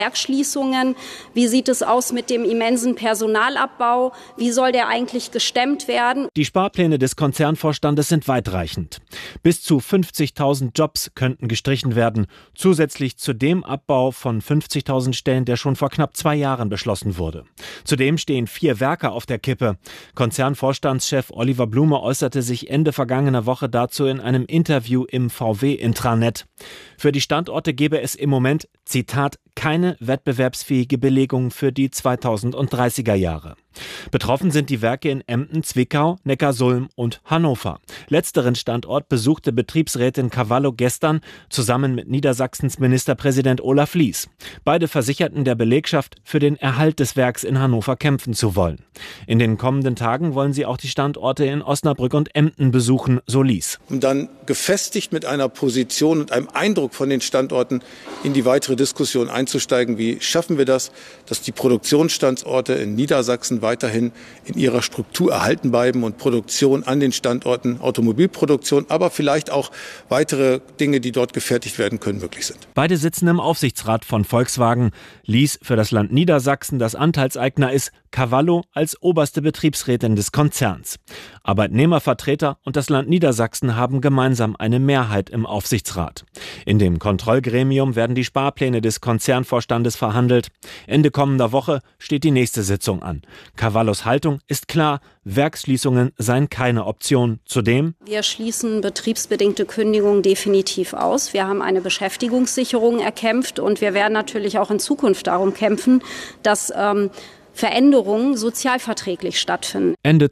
Werksschließungen. Wie sieht es aus mit dem immensen Personalabbau? Wie soll der eigentlich gestemmt werden? Die Sparpläne des Konzernvorstandes sind weitreichend. Bis zu 50.000 Jobs könnten gestrichen werden, zusätzlich zu dem Abbau von 50.000 Stellen, der schon vor knapp 2 Jahren beschlossen wurde. Zudem stehen 4 Werke auf der Kippe. Konzernvorstandschef Oliver Blume äußerte sich Ende vergangener Woche dazu in einem Interview im VW-Intranet. Für die Standorte gebe es im Moment, Zitat, keine wettbewerbsfähige Belegung für die 2030er Jahre. Betroffen sind die Werke in Emden, Zwickau, Neckarsulm und Hannover. Letzteren Standort besuchte Betriebsrätin Cavallo gestern zusammen mit Niedersachsens Ministerpräsident Olaf Lies. Beide versicherten der Belegschaft, für den Erhalt des Werks in Hannover kämpfen zu wollen. In den kommenden Tagen wollen sie auch die Standorte in Osnabrück und Emden besuchen, so Lies. Um dann gefestigt mit einer Position und einem Eindruck von den Standorten in die weitere Diskussion einzusteigen. Wie schaffen wir das, dass die Produktionsstandorte in Niedersachsen weiterhin in ihrer Struktur erhalten bleiben und Produktion an den Standorten, Automobilproduktion, aber vielleicht auch weitere Dinge, die dort gefertigt werden können, möglich sind. Beide sitzen im Aufsichtsrat von Volkswagen. Lies für das Land Niedersachsen das Anteilseigner ist, Cavallo als oberste Betriebsrätin des Konzerns. Arbeitnehmervertreter und das Land Niedersachsen haben gemeinsam eine Mehrheit im Aufsichtsrat. In dem Kontrollgremium werden die Sparpläne des Konzernvorstandes verhandelt. Ende kommender Woche steht die nächste Sitzung an. Cavallos Haltung ist klar, Werksschließungen seien keine Option. Zudem: Wir schließen betriebsbedingte Kündigungen definitiv aus. Wir haben eine Beschäftigungssicherung erkämpft und wir werden natürlich auch in Zukunft darum kämpfen, dass Veränderungen sozialverträglich stattfinden. Ende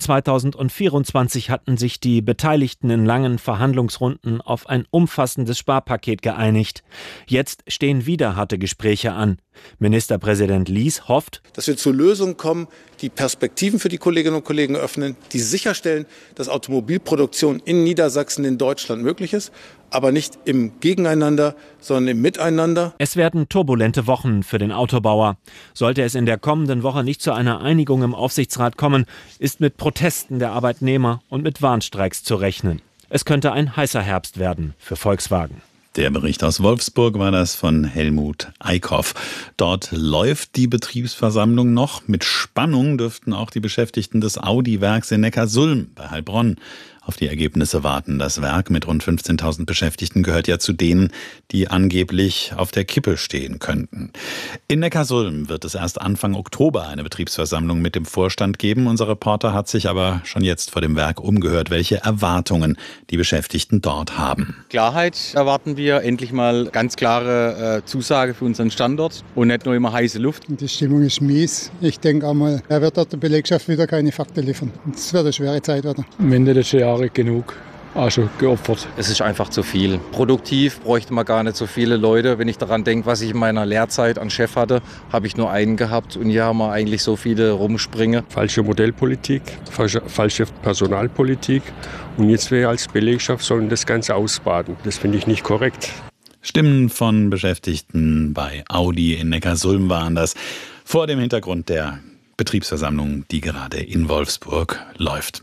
2024 hatten sich die Beteiligten in langen Verhandlungsrunden auf ein umfassendes Sparpaket geeinigt. Jetzt stehen wieder harte Gespräche an. Ministerpräsident Lies hofft, dass wir zu Lösungen kommen, die Perspektiven für die Kolleginnen und Kollegen öffnen, die sicherstellen, dass Automobilproduktion in Niedersachsen, in Deutschland möglich ist, aber nicht im Gegeneinander, sondern im Miteinander. Es werden turbulente Wochen für den Autobauer. Sollte es in der kommenden Woche nicht zu einer Einigung im Aufsichtsrat kommen, ist mit Protesten der Arbeitnehmer und mit Warnstreiks zu rechnen. Es könnte ein heißer Herbst werden für Volkswagen. Der Bericht aus Wolfsburg war das von Helmut Eickhoff. Dort läuft die Betriebsversammlung noch. Mit Spannung dürften auch die Beschäftigten des Audi-Werks in Neckarsulm bei Heilbronn auf die Ergebnisse warten. Das Werk mit rund 15.000 Beschäftigten gehört ja zu denen, die angeblich auf der Kippe stehen könnten. In Neckarsulm wird es erst Anfang Oktober eine Betriebsversammlung mit dem Vorstand geben. Unser Reporter hat sich aber schon jetzt vor dem Werk umgehört, welche Erwartungen die Beschäftigten dort haben. Klarheit erwarten wir, endlich mal ganz klare Zusage für unseren Standort und nicht nur immer heiße Luft. Die Stimmung ist mies. Ich denke einmal, er wird dort der Belegschaft wieder keine Fakten liefern. Es wird eine schwere Zeit werden. Am Ende des Jahres genug. Also geopfert. Es ist einfach zu viel. Produktiv bräuchte man gar nicht so viele Leute. Wenn ich daran denke, was ich in meiner Lehrzeit an Chef hatte, habe ich nur einen gehabt und hier haben wir eigentlich so viele rumspringen. Falsche Modellpolitik, falsche Personalpolitik und jetzt wir als Belegschaft sollen das Ganze ausbaden. Das finde ich nicht korrekt. Stimmen von Beschäftigten bei Audi in Neckarsulm waren das vor dem Hintergrund der Betriebsversammlung, die gerade in Wolfsburg läuft.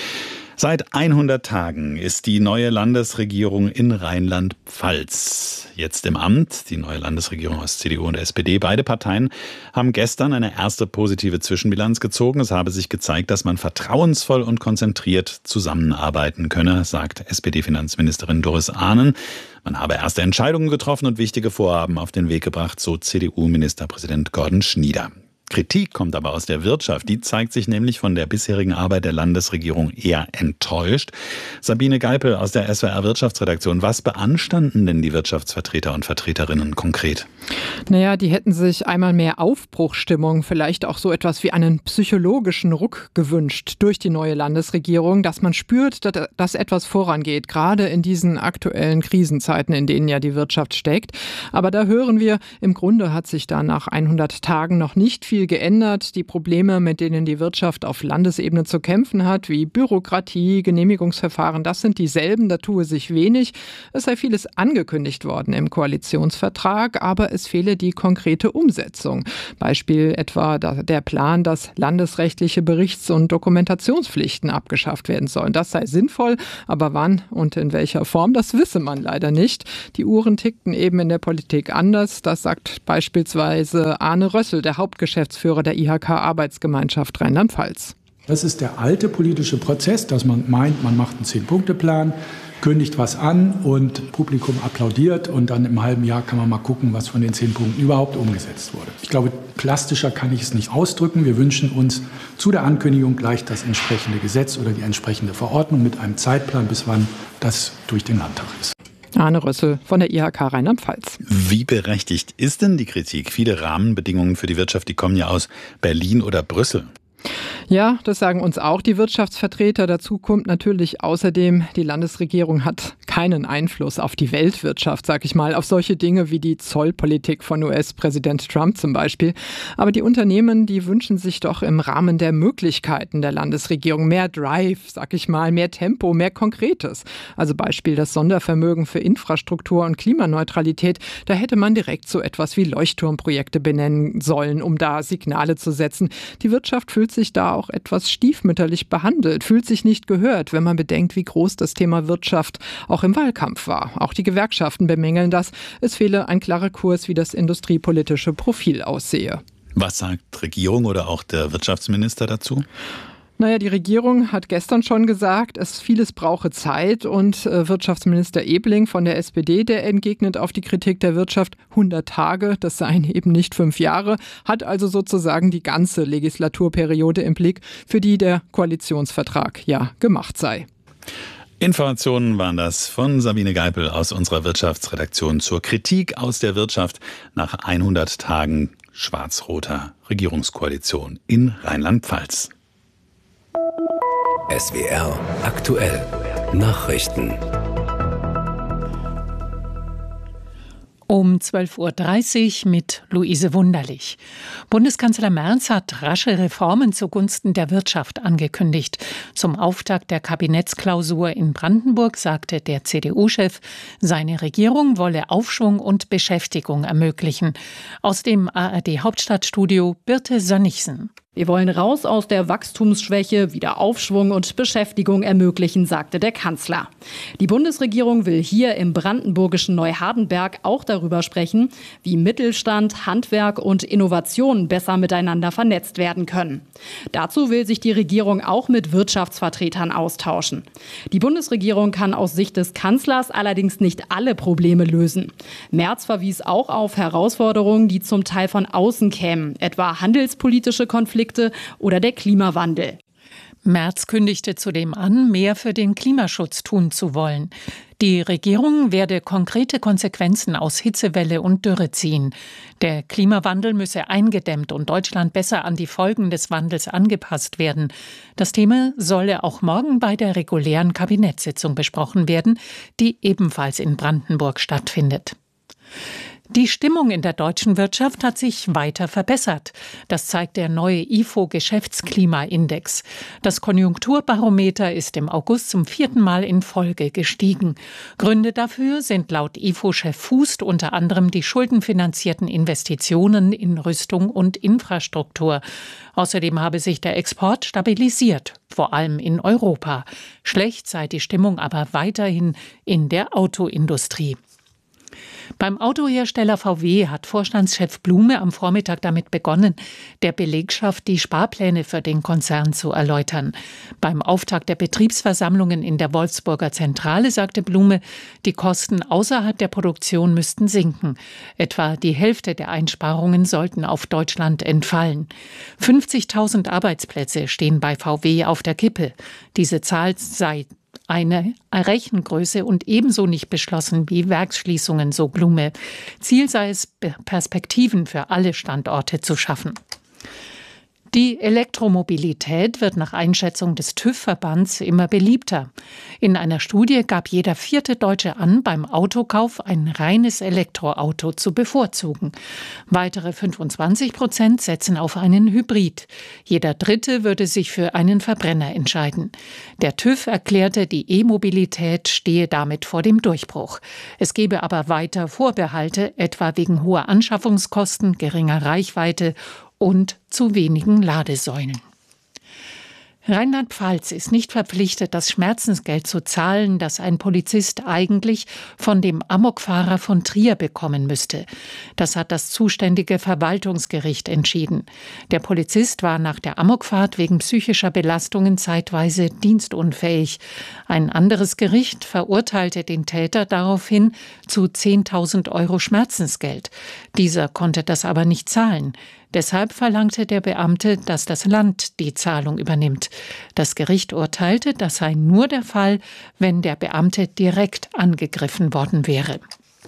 Seit 100 Tagen ist die neue Landesregierung in Rheinland-Pfalz jetzt im Amt. Die neue Landesregierung aus CDU und SPD. Beide Parteien haben gestern eine erste positive Zwischenbilanz gezogen. Es habe sich gezeigt, dass man vertrauensvoll und konzentriert zusammenarbeiten könne, sagt SPD-Finanzministerin Doris Ahnen. Man habe erste Entscheidungen getroffen und wichtige Vorhaben auf den Weg gebracht, so CDU-Ministerpräsident Gordon Schnieder. Kritik kommt aber aus der Wirtschaft. Die zeigt sich nämlich von der bisherigen Arbeit der Landesregierung eher enttäuscht. Sabine Geipel aus der SWR Wirtschaftsredaktion. Was beanstanden denn die Wirtschaftsvertreter und Vertreterinnen konkret? Naja, die hätten sich einmal mehr Aufbruchstimmung, vielleicht auch so etwas wie einen psychologischen Ruck gewünscht durch die neue Landesregierung, dass man spürt, dass etwas vorangeht, gerade in diesen aktuellen Krisenzeiten, in denen ja die Wirtschaft steckt. Aber da hören wir, im Grunde hat sich da nach 100 Tagen noch nicht viel viel geändert. Die Probleme, mit denen die Wirtschaft auf Landesebene zu kämpfen hat, wie Bürokratie, Genehmigungsverfahren, das sind dieselben, da tue sich wenig. Es sei vieles angekündigt worden im Koalitionsvertrag, aber es fehle die konkrete Umsetzung. Beispiel etwa der Plan, dass landesrechtliche Berichts- und Dokumentationspflichten abgeschafft werden sollen. Das sei sinnvoll, aber wann und in welcher Form, das wisse man leider nicht. Die Uhren tickten eben in der Politik anders. Das sagt beispielsweise Arne Rössel, der Hauptgeschäftsführer der IHK-Arbeitsgemeinschaft Rheinland-Pfalz. Das ist der alte politische Prozess, dass man meint, man macht einen 10-Punkte-Plan, kündigt was an und Publikum applaudiert und dann im halben Jahr kann man mal gucken, was von den 10 Punkten überhaupt umgesetzt wurde. Ich glaube, plastischer kann ich es nicht ausdrücken. Wir wünschen uns zu der Ankündigung gleich das entsprechende Gesetz oder die entsprechende Verordnung mit einem Zeitplan, bis wann das durch den Landtag ist. Arne Rössel von der IHK Rheinland-Pfalz. Wie berechtigt ist denn die Kritik? Viele Rahmenbedingungen für die Wirtschaft, die kommen ja aus Berlin oder Brüssel. Ja, das sagen uns auch die Wirtschaftsvertreter. Dazu kommt natürlich außerdem, die Landesregierung hat keinen Einfluss auf die Weltwirtschaft, sag ich mal, auf solche Dinge wie die Zollpolitik von US-Präsident Trump zum Beispiel. Aber die Unternehmen, die wünschen sich doch im Rahmen der Möglichkeiten der Landesregierung mehr Drive, sag ich mal, mehr Tempo, mehr Konkretes. Also Beispiel das Sondervermögen für Infrastruktur und Klimaneutralität. Da hätte man direkt so etwas wie Leuchtturmprojekte benennen sollen, um da Signale zu setzen. Die Wirtschaft fühlt sich da auch etwas stiefmütterlich behandelt, fühlt sich nicht gehört, wenn man bedenkt, wie groß das Thema Wirtschaft auch im Wahlkampf war. Auch die Gewerkschaften bemängeln das. Es fehle ein klarer Kurs, wie das industriepolitische Profil aussehe. Was sagt Regierung oder auch der Wirtschaftsminister dazu? Naja, die Regierung hat gestern schon gesagt, vieles brauche Zeit und Wirtschaftsminister Ebling von der SPD, der entgegnet auf die Kritik der Wirtschaft 100 Tage, das seien eben nicht 5 Jahre, hat also sozusagen die ganze Legislaturperiode im Blick, für die der Koalitionsvertrag ja gemacht sei. Informationen waren das von Sabine Geipel aus unserer Wirtschaftsredaktion zur Kritik aus der Wirtschaft nach 100 Tagen schwarz-roter Regierungskoalition in Rheinland-Pfalz. SWR aktuell Nachrichten. Um 12.30 Uhr mit Luise Wunderlich. Bundeskanzler Merz hat rasche Reformen zugunsten der Wirtschaft angekündigt. Zum Auftakt der Kabinettsklausur in Brandenburg sagte der CDU-Chef, seine Regierung wolle Aufschwung und Beschäftigung ermöglichen. Aus dem ARD-Hauptstadtstudio Birte Sönnigsen. Wir wollen raus aus der Wachstumsschwäche, wieder Aufschwung und Beschäftigung ermöglichen, sagte der Kanzler. Die Bundesregierung will hier im brandenburgischen Neuhardenberg auch darüber sprechen, wie Mittelstand, Handwerk und Innovation besser miteinander vernetzt werden können. Dazu will sich die Regierung auch mit Wirtschaftsvertretern austauschen. Die Bundesregierung kann aus Sicht des Kanzlers allerdings nicht alle Probleme lösen. Merz verwies auch auf Herausforderungen, die zum Teil von außen kämen, etwa handelspolitische Konflikte oder der Klimawandel. Merz kündigte zudem an, mehr für den Klimaschutz tun zu wollen. Die Regierung werde konkrete Konsequenzen aus Hitzewelle und Dürre ziehen. Der Klimawandel müsse eingedämmt und Deutschland besser an die Folgen des Wandels angepasst werden. Das Thema solle auch morgen bei der regulären Kabinettssitzung besprochen werden, die ebenfalls in Brandenburg stattfindet. Die Stimmung in der deutschen Wirtschaft hat sich weiter verbessert. Das zeigt der neue IFO-Geschäftsklimaindex. Das Konjunkturbarometer ist im August zum 4. Mal in Folge gestiegen. Gründe dafür sind laut IFO-Chef Fußt unter anderem die schuldenfinanzierten Investitionen in Rüstung und Infrastruktur. Außerdem habe sich der Export stabilisiert, vor allem in Europa. Schlecht sei die Stimmung aber weiterhin in der Autoindustrie. Beim Autohersteller VW hat Vorstandschef Blume am Vormittag damit begonnen, der Belegschaft die Sparpläne für den Konzern zu erläutern. Beim Auftakt der Betriebsversammlungen in der Wolfsburger Zentrale sagte Blume, die Kosten außerhalb der Produktion müssten sinken. Etwa die Hälfte der Einsparungen sollten auf Deutschland entfallen. 50.000 Arbeitsplätze stehen bei VW auf der Kippe. Diese Zahl sei eine Rechengröße und ebenso nicht beschlossen wie Werksschließungen, so Blume. Ziel sei es, Perspektiven für alle Standorte zu schaffen. Die Elektromobilität wird nach Einschätzung des TÜV-Verbands immer beliebter. In einer Studie gab jeder 4. Deutsche an, beim Autokauf ein reines Elektroauto zu bevorzugen. Weitere 25% setzen auf einen Hybrid. Jeder 3. würde sich für einen Verbrenner entscheiden. Der TÜV erklärte, die E-Mobilität stehe damit vor dem Durchbruch. Es gebe aber weiter Vorbehalte, etwa wegen hoher Anschaffungskosten, geringer Reichweite und zu wenigen Ladesäulen. Rheinland-Pfalz ist nicht verpflichtet, das Schmerzensgeld zu zahlen, das ein Polizist eigentlich von dem Amokfahrer von Trier bekommen müsste. Das hat das zuständige Verwaltungsgericht entschieden. Der Polizist war nach der Amokfahrt wegen psychischer Belastungen zeitweise dienstunfähig. Ein anderes Gericht verurteilte den Täter daraufhin zu 10.000 € Schmerzensgeld. Dieser konnte das aber nicht zahlen. Deshalb verlangte der Beamte, dass das Land die Zahlung übernimmt. Das Gericht urteilte, das sei nur der Fall, wenn der Beamte direkt angegriffen worden wäre.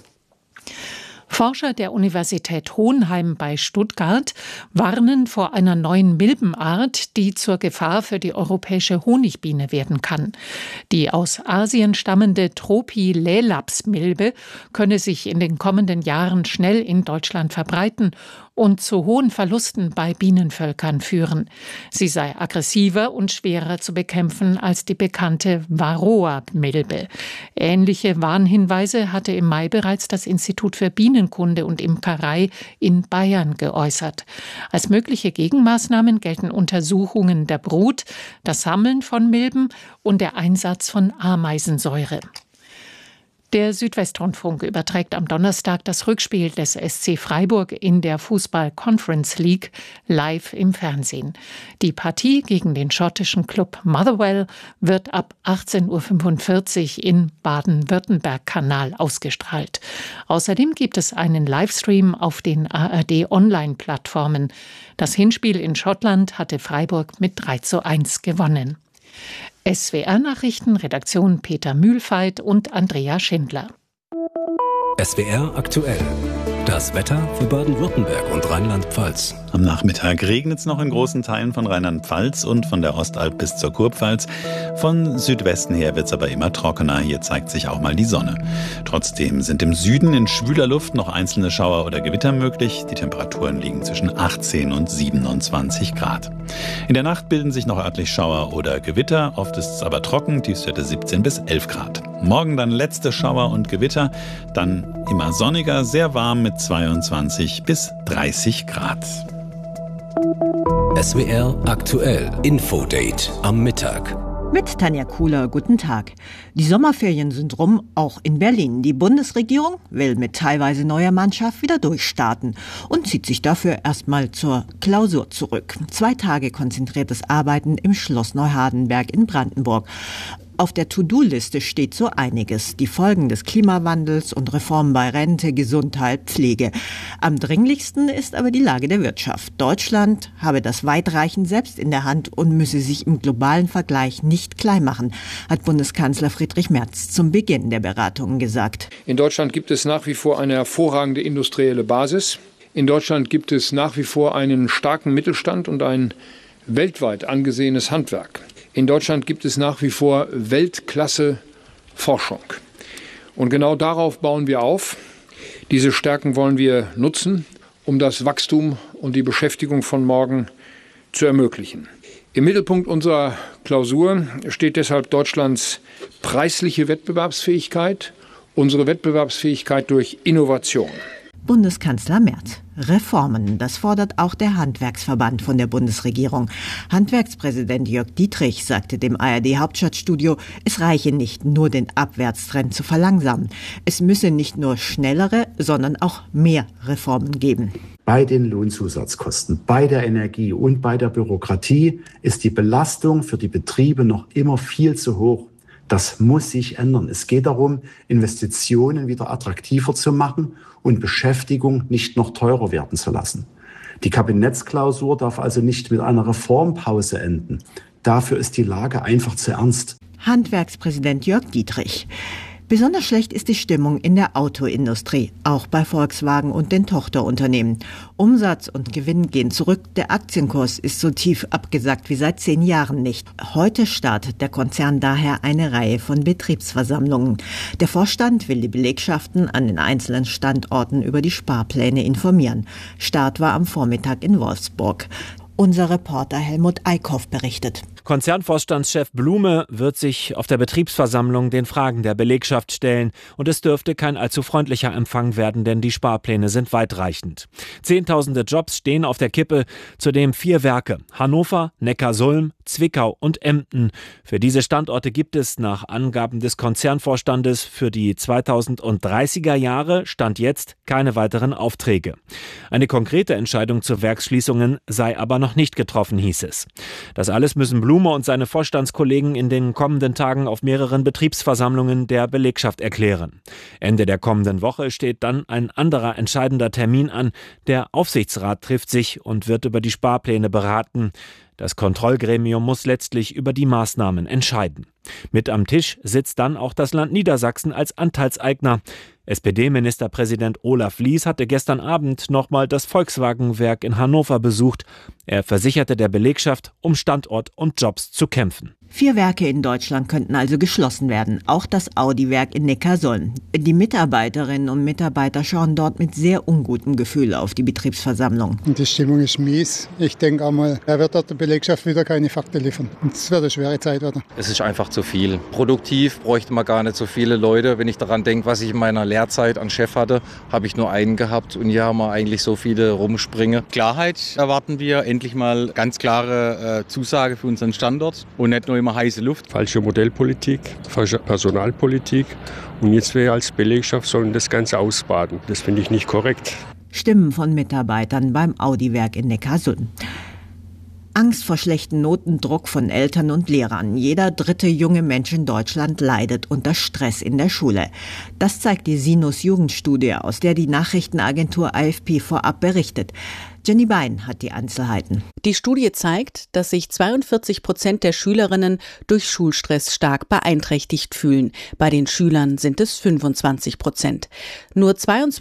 Forscher der Universität Hohenheim bei Stuttgart warnen vor einer neuen Milbenart, die zur Gefahr für die europäische Honigbiene werden kann. Die aus Asien stammende Tropilelaps-Milbe könne sich in den kommenden Jahren schnell in Deutschland verbreiten und zu hohen Verlusten bei Bienenvölkern führen. Sie sei aggressiver und schwerer zu bekämpfen als die bekannte Varroa-Milbe. Ähnliche Warnhinweise hatte im Mai bereits das Institut für Bienenkunde und Imkerei in Bayern geäußert. Als mögliche Gegenmaßnahmen gelten Untersuchungen der Brut, das Sammeln von Milben und der Einsatz von Ameisensäure. Der Südwestrundfunk überträgt am Donnerstag das Rückspiel des SC Freiburg in der Fußball-Conference League live im Fernsehen. Die Partie gegen den schottischen Club Motherwell wird ab 18.45 Uhr in Baden-Württemberg-Kanal ausgestrahlt. Außerdem gibt es einen Livestream auf den ARD-Online-Plattformen. Das Hinspiel in Schottland hatte Freiburg mit 3:1 gewonnen. SWR-Nachrichten, Redaktion Peter Mühlfeit und Andrea Schindler. SWR aktuell. Das Wetter für Baden-Württemberg und Rheinland-Pfalz. Am Nachmittag regnet es noch in großen Teilen von Rheinland-Pfalz und von der Ostalb bis zur Kurpfalz. Von Südwesten her wird es aber immer trockener. Hier zeigt sich auch mal die Sonne. Trotzdem sind im Süden in schwüler Luft noch einzelne Schauer oder Gewitter möglich. Die Temperaturen liegen zwischen 18 und 27 Grad. In der Nacht bilden sich noch örtlich Schauer oder Gewitter. Oft ist es aber trocken, Tiefstwerte 17 bis 11 Grad. Morgen dann letzte Schauer und Gewitter. Dann immer sonniger, sehr warm mit 22 bis 30 Grad. SWR aktuell. Infodate am Mittag. Mit Tanja Kuhler, guten Tag. Die Sommerferien sind rum, auch in Berlin. Die Bundesregierung will mit teilweise neuer Mannschaft wieder durchstarten und zieht sich dafür erstmal zur Klausur zurück. 2 Tage konzentriertes Arbeiten im Schloss Neuhardenberg in Brandenburg. Auf der To-Do-Liste steht so einiges. Die Folgen des Klimawandels und Reformen bei Rente, Gesundheit, Pflege. Am dringlichsten ist aber die Lage der Wirtschaft. Deutschland habe das Weitreichend selbst in der Hand und müsse sich im globalen Vergleich nicht klein machen, hat Bundeskanzler Friedrich Merz zum Beginn der Beratungen gesagt. In Deutschland gibt es nach wie vor eine hervorragende industrielle Basis. In Deutschland gibt es nach wie vor einen starken Mittelstand und ein weltweit angesehenes Handwerk. In Deutschland gibt es nach wie vor Weltklasse-Forschung. Und genau darauf bauen wir auf. Diese Stärken wollen wir nutzen, um das Wachstum und die Beschäftigung von morgen zu ermöglichen. Im Mittelpunkt unserer Klausur steht deshalb Deutschlands preisliche Wettbewerbsfähigkeit, unsere Wettbewerbsfähigkeit durch Innovation. Bundeskanzler Merz. Reformen, das fordert auch der Handwerksverband von der Bundesregierung. Handwerkspräsident Jörg Dietrich sagte dem ARD-Hauptstadtstudio, es reiche nicht nur, den Abwärtstrend zu verlangsamen. Es müsse nicht nur schnellere, sondern auch mehr Reformen geben. Bei den Lohnzusatzkosten, bei der Energie und bei der Bürokratie ist die Belastung für die Betriebe noch immer viel zu hoch. Das muss sich ändern. Es geht darum, Investitionen wieder attraktiver zu machen und Beschäftigung nicht noch teurer werden zu lassen. Die Kabinettsklausur darf also nicht mit einer Reformpause enden. Dafür ist die Lage einfach zu ernst. Handwerkspräsident Jörg Dietrich. Besonders schlecht ist die Stimmung in der Autoindustrie, auch bei Volkswagen und den Tochterunternehmen. Umsatz und Gewinn gehen zurück, der Aktienkurs ist so tief abgesackt wie seit 10 Jahren nicht. Heute startet der Konzern daher eine Reihe von Betriebsversammlungen. Der Vorstand will die Belegschaften an den einzelnen Standorten über die Sparpläne informieren. Start war am Vormittag in Wolfsburg. Unser Reporter Helmut Eickhoff berichtet. Konzernvorstandschef Blume wird sich auf der Betriebsversammlung den Fragen der Belegschaft stellen und es dürfte kein allzu freundlicher Empfang werden, denn die Sparpläne sind weitreichend. Zehntausende Jobs stehen auf der Kippe, zudem 4 Werke: Hannover, Neckarsulm, Zwickau und Emden. Für diese Standorte gibt es nach Angaben des Konzernvorstandes für die 2030er Jahre Stand jetzt keine weiteren Aufträge. Eine konkrete Entscheidung zu Werksschließungen sei aber noch nicht getroffen, hieß es. Das alles müssen Blume und seine Vorstandskollegen in den kommenden Tagen auf mehreren Betriebsversammlungen der Belegschaft erklären. Ende der kommenden Woche steht dann ein anderer entscheidender Termin an. Der Aufsichtsrat trifft sich und wird über die Sparpläne beraten. Das Kontrollgremium muss letztlich über die Maßnahmen entscheiden. Mit am Tisch sitzt dann auch das Land Niedersachsen als Anteilseigner. SPD-Ministerpräsident Olaf Lies hatte gestern Abend nochmal das Volkswagen-Werk in Hannover besucht. Er versicherte der Belegschaft, um Standort und Jobs zu kämpfen. 4 Werke in Deutschland könnten also geschlossen werden, auch das Audi-Werk in Neckarsulm. Die Mitarbeiterinnen und Mitarbeiter schauen dort mit sehr ungutem Gefühl auf die Betriebsversammlung. Und die Stimmung ist mies. Ich denke einmal, er wird dort der Belegschaft wieder keine Fakten liefern. Und es wird eine schwere Zeit werden. Es ist einfach zu viel. Produktiv bräuchte man gar nicht so viele Leute. Wenn ich daran denke, was ich in meiner Lehrzeit an Chef hatte, habe ich nur einen gehabt und hier haben wir eigentlich so viele rumspringen. Klarheit erwarten wir, endlich mal ganz klare Zusage für unseren Standort und nicht nur immer heiße Luft. Falsche Modellpolitik, falsche Personalpolitik. Und jetzt wir als Belegschaft sollen das Ganze ausbaden. Das finde ich nicht korrekt. Stimmen von Mitarbeitern beim Audi-Werk in Neckarsulm. Angst vor schlechten Noten, Druck von Eltern und Lehrern. Jeder 3. junge Mensch in Deutschland leidet unter Stress in der Schule. Das zeigt die Sinus-Jugendstudie, aus der die Nachrichtenagentur AFP vorab berichtet. Jenny Bein hat die Einzelheiten. Die Studie zeigt, dass sich 42% der Schülerinnen durch Schulstress stark beeinträchtigt fühlen. Bei den Schülern sind es 25%. Nur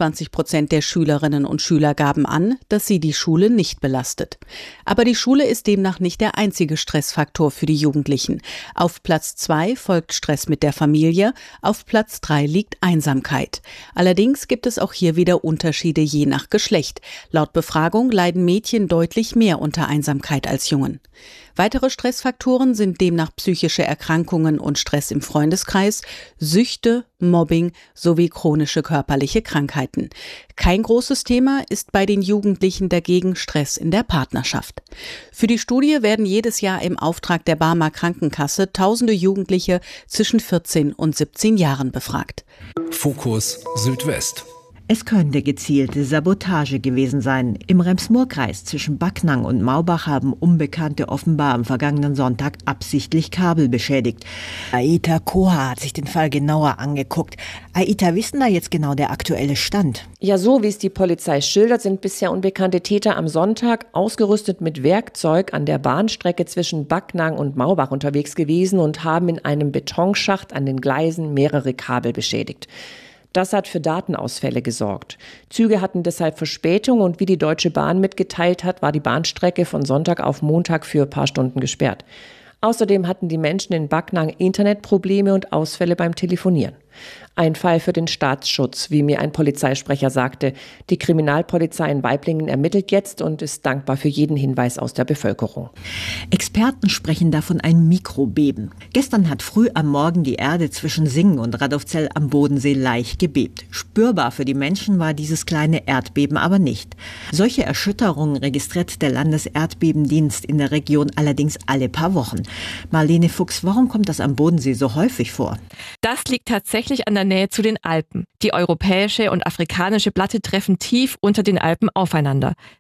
22% der Schülerinnen und Schüler gaben an, dass sie die Schule nicht belastet. Aber die Schule ist demnach nicht der einzige Stressfaktor für die Jugendlichen. Auf Platz 2 folgt Stress mit der Familie, auf Platz 3 liegt Einsamkeit. Allerdings gibt es auch hier wieder Unterschiede je nach Geschlecht. Laut Befragung leiden Mädchen deutlich mehr unter Einsamkeit als Jungen. Weitere Stressfaktoren sind demnach psychische Erkrankungen und Stress im Freundeskreis, Süchte, Mobbing sowie chronische körperliche Krankheiten. Kein großes Thema ist bei den Jugendlichen dagegen Stress in der Partnerschaft. Für die Studie werden jedes Jahr im Auftrag der Barmer Krankenkasse tausende Jugendliche zwischen 14 und 17 Jahren befragt. Fokus Südwest. Es könnte gezielte Sabotage gewesen sein. Im Rems-Murr-Kreis zwischen Backnang und Maubach haben Unbekannte offenbar am vergangenen Sonntag absichtlich Kabel beschädigt. Aita Koha hat sich den Fall genauer angeguckt. Aita, wie ist denn da jetzt genau der aktuelle Stand? Ja, so wie es die Polizei schildert, sind bisher unbekannte Täter am Sonntag ausgerüstet mit Werkzeug an der Bahnstrecke zwischen Backnang und Maubach unterwegs gewesen und haben in einem Betonschacht an den Gleisen mehrere Kabel beschädigt. Das hat für Datenausfälle gesorgt. Züge hatten deshalb Verspätung und wie die Deutsche Bahn mitgeteilt hat, war die Bahnstrecke von Sonntag auf Montag für ein paar Stunden gesperrt. Außerdem hatten die Menschen in Backnang Internetprobleme und Ausfälle beim Telefonieren. Ein Fall für den Staatsschutz, wie mir ein Polizeisprecher sagte. Die Kriminalpolizei in Waiblingen ermittelt jetzt und ist dankbar für jeden Hinweis aus der Bevölkerung. Experten sprechen davon ein Mikrobeben. Gestern hat früh am Morgen die Erde zwischen Singen und Radolfzell am Bodensee leicht gebebt. Spürbar für die Menschen war dieses kleine Erdbeben aber nicht. Solche Erschütterungen registriert der Landeserdbebendienst in der Region allerdings alle paar Wochen. Marlene Fuchs, warum kommt das am Bodensee so häufig vor? Das liegt tatsächlich an der Nähe zu den Alpen. Die europäische und afrikanische Platte treffen tief unter den Alpen aufeinander.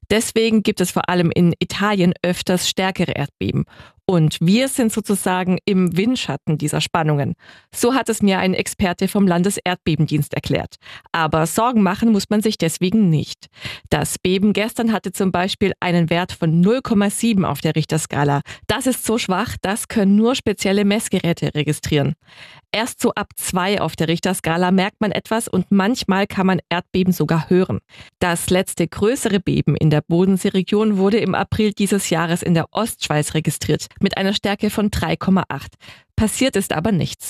Deswegen gibt es vor allem in Italien öfters stärkere Erdbeben. Und wir sind sozusagen im Windschatten dieser Spannungen. So hat es mir ein Experte vom Landeserdbebendienst erklärt. Aber Sorgen machen muss man sich deswegen nicht. Das Beben gestern hatte zum Beispiel einen Wert von 0,7 auf der Richterskala. Das ist so schwach, das können nur spezielle Messgeräte registrieren. Erst so ab 2 auf der Richterskala merkt man etwas und manchmal kann man Erdbeben sogar hören. Das letzte größere Beben in der Bodenseeregion wurde im April dieses Jahres in der Ostschweiz registriert, mit einer Stärke von 3,8. Passiert ist aber nichts.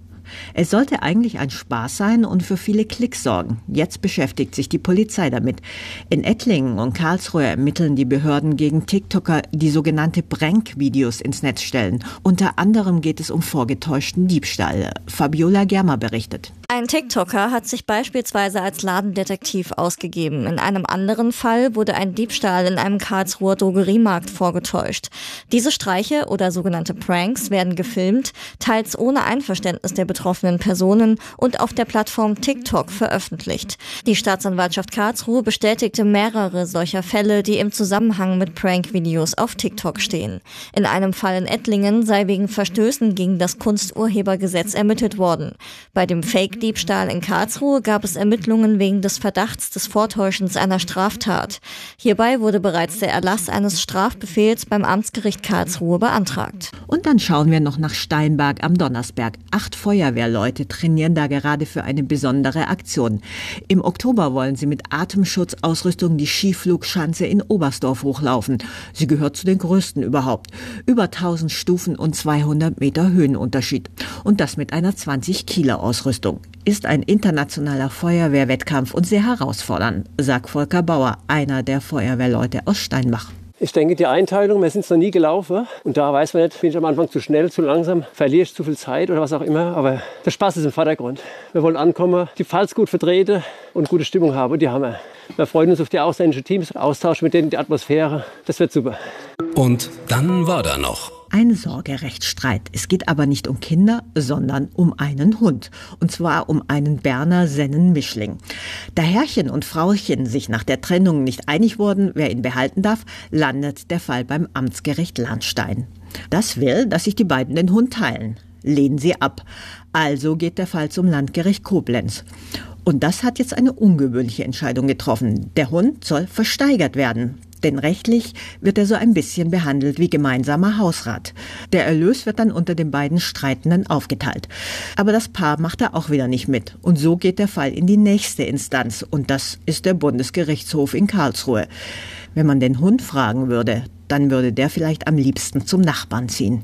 Es sollte eigentlich ein Spaß sein und für viele Klicks sorgen. Jetzt beschäftigt sich die Polizei damit. In Ettlingen und Karlsruhe ermitteln die Behörden gegen TikToker, die sogenannte Prank-Videos ins Netz stellen. Unter anderem geht es um vorgetäuschten Diebstahl. Fabiola Germer berichtet. Ein TikToker hat sich beispielsweise als Ladendetektiv ausgegeben. In einem anderen Fall wurde ein Diebstahl in einem Karlsruher Drogeriemarkt vorgetäuscht. Diese Streiche oder sogenannte Pranks werden gefilmt, teils ohne Einverständnis der betroffenen Personen und auf der Plattform TikTok veröffentlicht. Die Staatsanwaltschaft Karlsruhe bestätigte mehrere solcher Fälle, die im Zusammenhang mit Prank-Videos auf TikTok stehen. In einem Fall in Ettlingen sei wegen Verstößen gegen das Kunsturhebergesetz ermittelt worden. Bei dem Fake-Diebstahl in Karlsruhe gab es Ermittlungen wegen des Verdachts des Vortäuschens einer Straftat. Hierbei wurde bereits der Erlass eines Strafbefehls beim Amtsgericht Karlsruhe beantragt. Und dann schauen wir noch nach Steinberg am Donnersberg. 8 Feuerwehrleute trainieren da gerade für eine besondere Aktion. Im Oktober wollen sie mit Atemschutzausrüstung die Skiflugschanze in Oberstdorf hochlaufen. Sie gehört zu den größten überhaupt. Über 1000 Stufen und 200 Meter Höhenunterschied. Und das mit einer 20-Kilo-Ausrüstung. Ist ein internationaler Feuerwehrwettkampf und sehr herausfordernd, sagt Volker Bauer, einer der Feuerwehrleute aus Steinbach. Ich denke, die Einteilung, wir sind es noch nie gelaufen und da weiß man nicht, bin ich am Anfang zu schnell, zu langsam, verliere ich zu viel Zeit oder was auch immer, aber der Spaß ist im Vordergrund. Wir wollen ankommen, die Pfalz gut vertreten und gute Stimmung haben und die haben wir. Wir freuen uns auf die ausländischen Teams, Austausch mit denen, die Atmosphäre, das wird super. Und dann war da noch ein Sorgerechtsstreit. Es geht aber nicht um Kinder, sondern um einen Hund. Und zwar um einen Berner Sennen-Mischling. Da Herrchen und Frauchen sich nach der Trennung nicht einig wurden, wer ihn behalten darf, landet der Fall beim Amtsgericht Lahnstein. Das will, dass sich die beiden den Hund teilen. Lehnen sie ab. Also geht der Fall zum Landgericht Koblenz. Und das hat jetzt eine ungewöhnliche Entscheidung getroffen. Der Hund soll versteigert werden. Denn rechtlich wird er so ein bisschen behandelt wie gemeinsamer Hausrat. Der Erlös wird dann unter den beiden Streitenden aufgeteilt. Aber das Paar macht da auch wieder nicht mit. Und so geht der Fall in die nächste Instanz. Und das ist der Bundesgerichtshof in Karlsruhe. Wenn man den Hund fragen würde, dann würde der vielleicht am liebsten zum Nachbarn ziehen.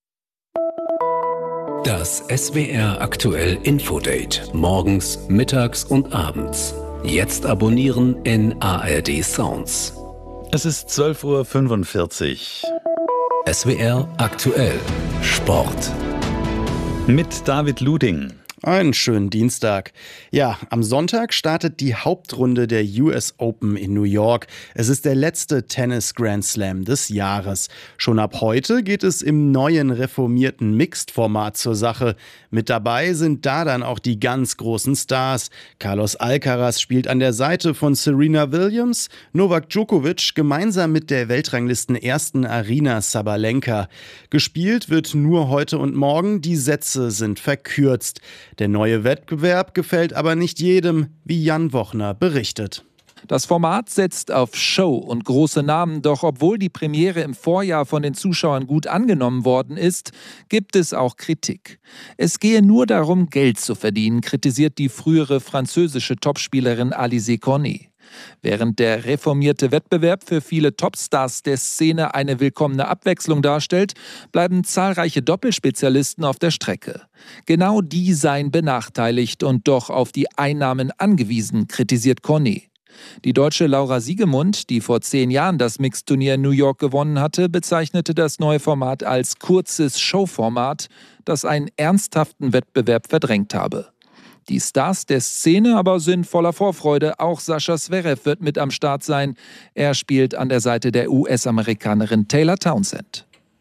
Das SWR aktuell Infodate. Morgens, mittags und abends. Jetzt abonnieren in ARD Sounds. Es ist 12:45 Uhr. SWR aktuell Sport. Mit David Luding. Einen schönen Dienstag. Ja, am Sonntag startet die Hauptrunde der US Open in New York. Es ist der letzte Tennis Grand Slam des Jahres. Schon ab heute geht es im neuen reformierten Mixed-Format zur Sache. Mit dabei sind da dann auch die ganz großen Stars. Carlos Alcaraz spielt an der Seite von Serena Williams, Novak Djokovic gemeinsam mit der Weltranglisten-Ersten Aryna Sabalenka. Gespielt wird nur heute und morgen, die Sätze sind verkürzt. Der neue Wettbewerb gefällt aber nicht jedem, wie Jan Wochner berichtet. Das Format setzt auf Show und große Namen, doch obwohl die Premiere im Vorjahr von den Zuschauern gut angenommen worden ist, gibt es auch Kritik. Es gehe nur darum, Geld zu verdienen, kritisiert die frühere französische Topspielerin Alizé Cornet. Während der reformierte Wettbewerb für viele Topstars der Szene eine willkommene Abwechslung darstellt, bleiben zahlreiche Doppelspezialisten auf der Strecke. Genau die seien benachteiligt und doch auf die Einnahmen angewiesen, kritisiert Cornet. Die Deutsche Laura Siegemund, die vor 10 Jahren das Mixturnier in New York gewonnen hatte, bezeichnete das neue Format als kurzes Showformat, das einen ernsthaften Wettbewerb verdrängt habe. Die Stars der Szene aber sind voller Vorfreude. Auch Sascha Zverev wird mit am Start sein. Er spielt an der Seite der US-Amerikanerin Taylor Townsend.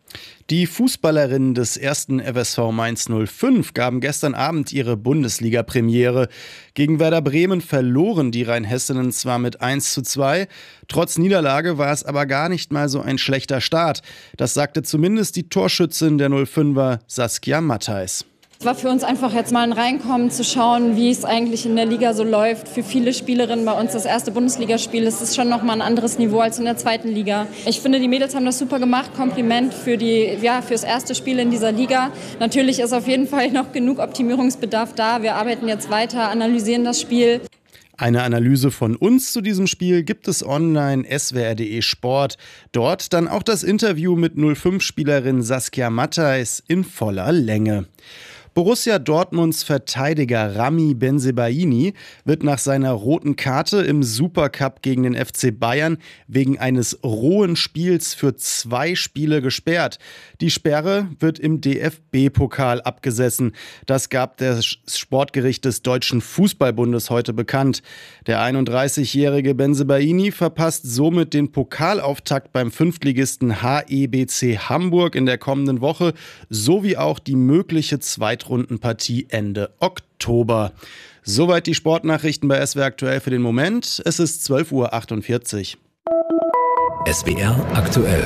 Die Fußballerinnen des 1. FSV Mainz 05 gaben gestern Abend ihre Bundesliga-Premiere. Gegen Werder Bremen verloren die Rheinhessinnen zwar mit 1:2, trotz Niederlage war es aber gar nicht mal so ein schlechter Start. Das sagte zumindest die Torschützin der 05er Saskia Matthijs. Es war für uns einfach jetzt mal ein Reinkommen, zu schauen, wie es eigentlich in der Liga so läuft. Für viele Spielerinnen bei uns das erste Bundesligaspiel. Es ist schon nochmal ein anderes Niveau als in der zweiten Liga. Ich finde, die Mädels haben das super gemacht. Kompliment fürs erste Spiel in dieser Liga. Natürlich ist auf jeden Fall noch genug Optimierungsbedarf da. Wir arbeiten jetzt weiter, analysieren das Spiel. Eine Analyse von uns zu diesem Spiel gibt es online swr.de Sport. Dort dann auch das Interview mit 05-Spielerin Saskia Matthijs in voller Länge. Borussia Dortmunds Verteidiger Rami Bensebaini wird nach seiner roten Karte im Supercup gegen den FC Bayern wegen eines rohen Spiels für 2 Spiele gesperrt. Die Sperre wird im DFB-Pokal abgesessen. Das gab das Sportgericht des Deutschen Fußballbundes heute bekannt. Der 31-jährige Bensebaini verpasst somit den Pokalauftakt beim Fünftligisten HEBC Hamburg in der kommenden Woche sowie auch die mögliche Zweitrundenpartie Ende Oktober. Soweit die Sportnachrichten bei SWR aktuell für den Moment. Es ist 12:48 Uhr. SWR aktuell.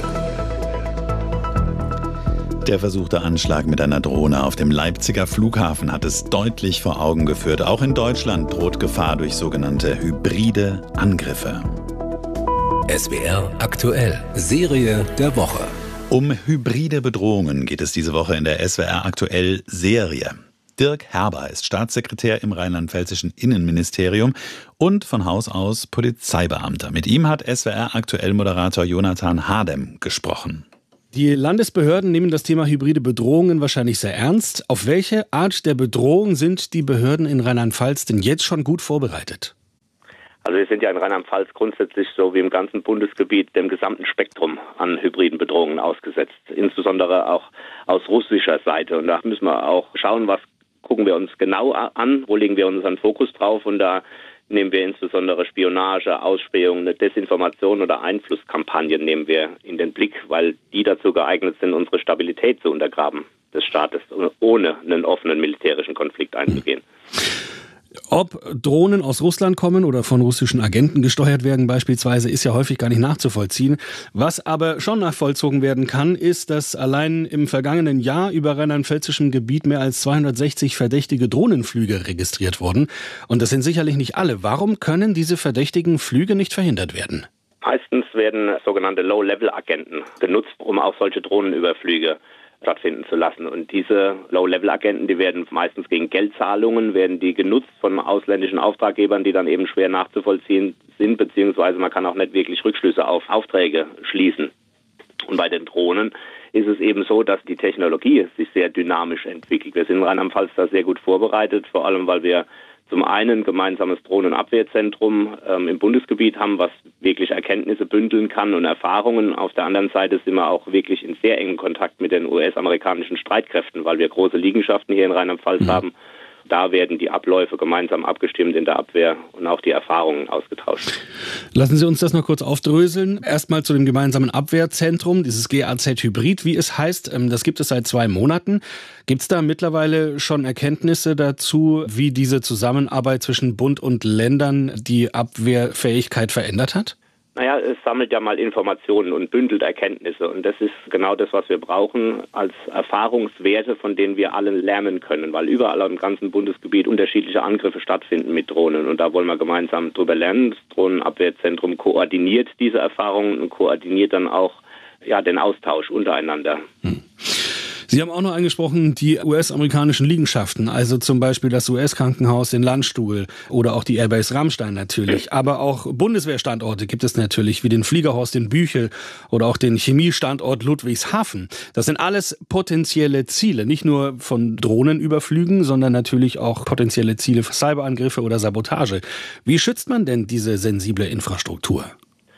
Der versuchte Anschlag mit einer Drohne auf dem Leipziger Flughafen hat es deutlich vor Augen geführt. Auch in Deutschland droht Gefahr durch sogenannte hybride Angriffe. SWR aktuell. Serie der Woche. Um hybride Bedrohungen geht es diese Woche in der SWR aktuell Serie. Dirk Herber ist Staatssekretär im rheinland-pfälzischen Innenministerium und von Haus aus Polizeibeamter. Mit ihm hat SWR aktuell Moderator Jonathan Hardem gesprochen. Die Landesbehörden nehmen das Thema hybride Bedrohungen wahrscheinlich sehr ernst. Auf welche Art der Bedrohung sind die Behörden in Rheinland-Pfalz denn jetzt schon gut vorbereitet? Also wir sind ja in Rheinland-Pfalz grundsätzlich so wie im ganzen Bundesgebiet dem gesamten Spektrum an hybriden Bedrohungen ausgesetzt. Insbesondere auch aus russischer Seite. Und da müssen wir auch schauen, was gucken wir uns genau an, wo legen wir unseren Fokus drauf. Und da nehmen wir insbesondere Spionage, Ausspähung, Desinformation oder Einflusskampagnen nehmen wir in den Blick, weil die dazu geeignet sind, unsere Stabilität zu untergraben des Staates, ohne einen offenen militärischen Konflikt einzugehen. Ob Drohnen aus Russland kommen oder von russischen Agenten gesteuert werden beispielsweise, ist ja häufig gar nicht nachzuvollziehen. Was aber schon nachvollzogen werden kann, ist, dass allein im vergangenen Jahr über rheinland-pfälzischem Gebiet mehr als 260 verdächtige Drohnenflüge registriert wurden. Und das sind sicherlich nicht alle. Warum können diese verdächtigen Flüge nicht verhindert werden? Meistens werden sogenannte Low-Level-Agenten genutzt, um auch solche Drohnenüberflüge stattfinden zu lassen. Und diese Low-Level-Agenten, die werden meistens gegen Geldzahlungen, werden die genutzt von ausländischen Auftraggebern, die dann eben schwer nachzuvollziehen sind, beziehungsweise man kann auch nicht wirklich Rückschlüsse auf Aufträge schließen. Und bei den Drohnen ist es eben so, dass die Technologie sich sehr dynamisch entwickelt. Wir sind in Rheinland-Pfalz da sehr gut vorbereitet, vor allem weil wir zum einen ein gemeinsames Drohnenabwehrzentrum im Bundesgebiet haben, was wirklich Erkenntnisse bündeln kann und Erfahrungen. Auf der anderen Seite sind wir auch wirklich in sehr engem Kontakt mit den US-amerikanischen Streitkräften, weil wir große Liegenschaften hier in Rheinland-Pfalz haben. Da werden die Abläufe gemeinsam abgestimmt in der Abwehr und auch die Erfahrungen ausgetauscht. Lassen Sie uns das noch kurz aufdröseln. Erstmal zu dem gemeinsamen Abwehrzentrum, dieses GAZ Hybrid, wie es heißt. Das gibt es seit 2 Monaten. Gibt es da mittlerweile schon Erkenntnisse dazu, wie diese Zusammenarbeit zwischen Bund und Ländern die Abwehrfähigkeit verändert hat? Naja, es sammelt ja mal Informationen und bündelt Erkenntnisse. Und das ist genau das, was wir brauchen als Erfahrungswerte, von denen wir alle lernen können. Weil überall im ganzen Bundesgebiet unterschiedliche Angriffe stattfinden mit Drohnen. Und da wollen wir gemeinsam drüber lernen. Das Drohnenabwehrzentrum koordiniert diese Erfahrungen und koordiniert dann auch den Austausch untereinander. Sie haben auch noch angesprochen, die US-amerikanischen Liegenschaften, also zum Beispiel das US-Krankenhaus in Landstuhl oder auch die Airbase Ramstein natürlich. Aber auch Bundeswehrstandorte gibt es natürlich, wie den Fliegerhorst in Büchel oder auch den Chemiestandort Ludwigshafen. Das sind alles potenzielle Ziele, nicht nur von Drohnenüberflügen, sondern natürlich auch potenzielle Ziele für Cyberangriffe oder Sabotage. Wie schützt man denn diese sensible Infrastruktur?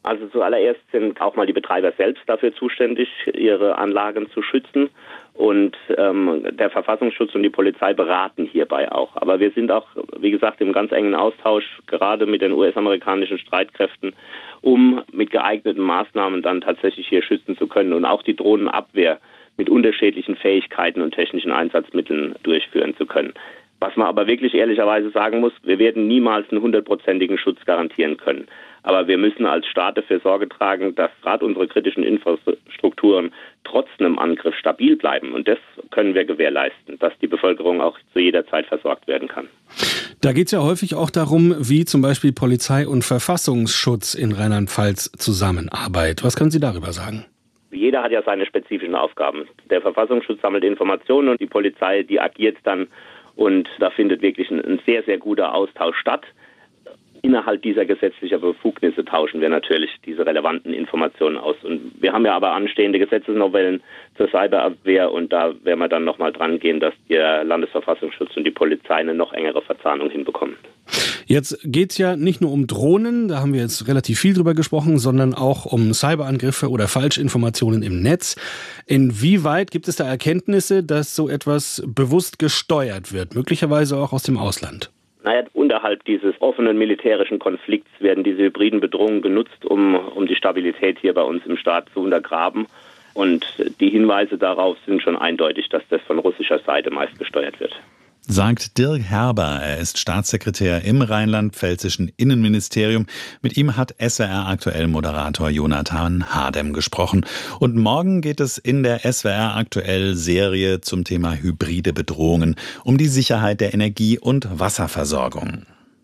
Also zuallererst sind auch mal die Betreiber selbst dafür zuständig, ihre Anlagen zu schützen. Und der Verfassungsschutz und die Polizei beraten hierbei auch. Aber wir sind auch, wie gesagt, im ganz engen Austausch, gerade mit den US-amerikanischen Streitkräften, um mit geeigneten Maßnahmen dann tatsächlich hier schützen zu können und auch die Drohnenabwehr mit unterschiedlichen Fähigkeiten und technischen Einsatzmitteln durchführen zu können. Was man aber wirklich ehrlicherweise sagen muss, wir werden niemals einen 100%igen Schutz garantieren können. Aber wir müssen als Staat dafür Sorge tragen, dass gerade unsere kritischen Infrastrukturen trotz einem Angriff stabil bleiben. Und das können wir gewährleisten, dass die Bevölkerung auch zu jeder Zeit versorgt werden kann. Da geht es ja häufig auch darum, wie zum Beispiel Polizei und Verfassungsschutz in Rheinland-Pfalz zusammenarbeiten. Was können Sie darüber sagen? Jeder hat ja seine spezifischen Aufgaben. Der Verfassungsschutz sammelt Informationen und die Polizei, die agiert dann. Und da findet wirklich ein sehr, sehr guter Austausch statt. Innerhalb dieser gesetzlichen Befugnisse tauschen wir natürlich diese relevanten Informationen aus. Und wir haben ja aber anstehende Gesetzesnovellen zur Cyberabwehr und da werden wir dann nochmal dran gehen, dass der Landesverfassungsschutz und die Polizei eine noch engere Verzahnung hinbekommen. Jetzt geht es ja nicht nur um Drohnen, da haben wir jetzt relativ viel drüber gesprochen, sondern auch um Cyberangriffe oder Falschinformationen im Netz. Inwieweit gibt es da Erkenntnisse, dass so etwas bewusst gesteuert wird, möglicherweise auch aus dem Ausland? Unterhalb dieses offenen militärischen Konflikts werden diese hybriden Bedrohungen genutzt, um die Stabilität hier bei uns im Staat zu untergraben. Und die Hinweise darauf sind schon eindeutig, dass das von russischer Seite meist gesteuert wird. Sagt Dirk Herber. Er ist Staatssekretär im rheinland-pfälzischen Innenministerium. Mit ihm hat SWR aktuell Moderator Jonathan Hardem gesprochen. Und morgen geht es in der SWR aktuell Serie zum Thema hybride Bedrohungen um die Sicherheit der Energie- und Wasserversorgung.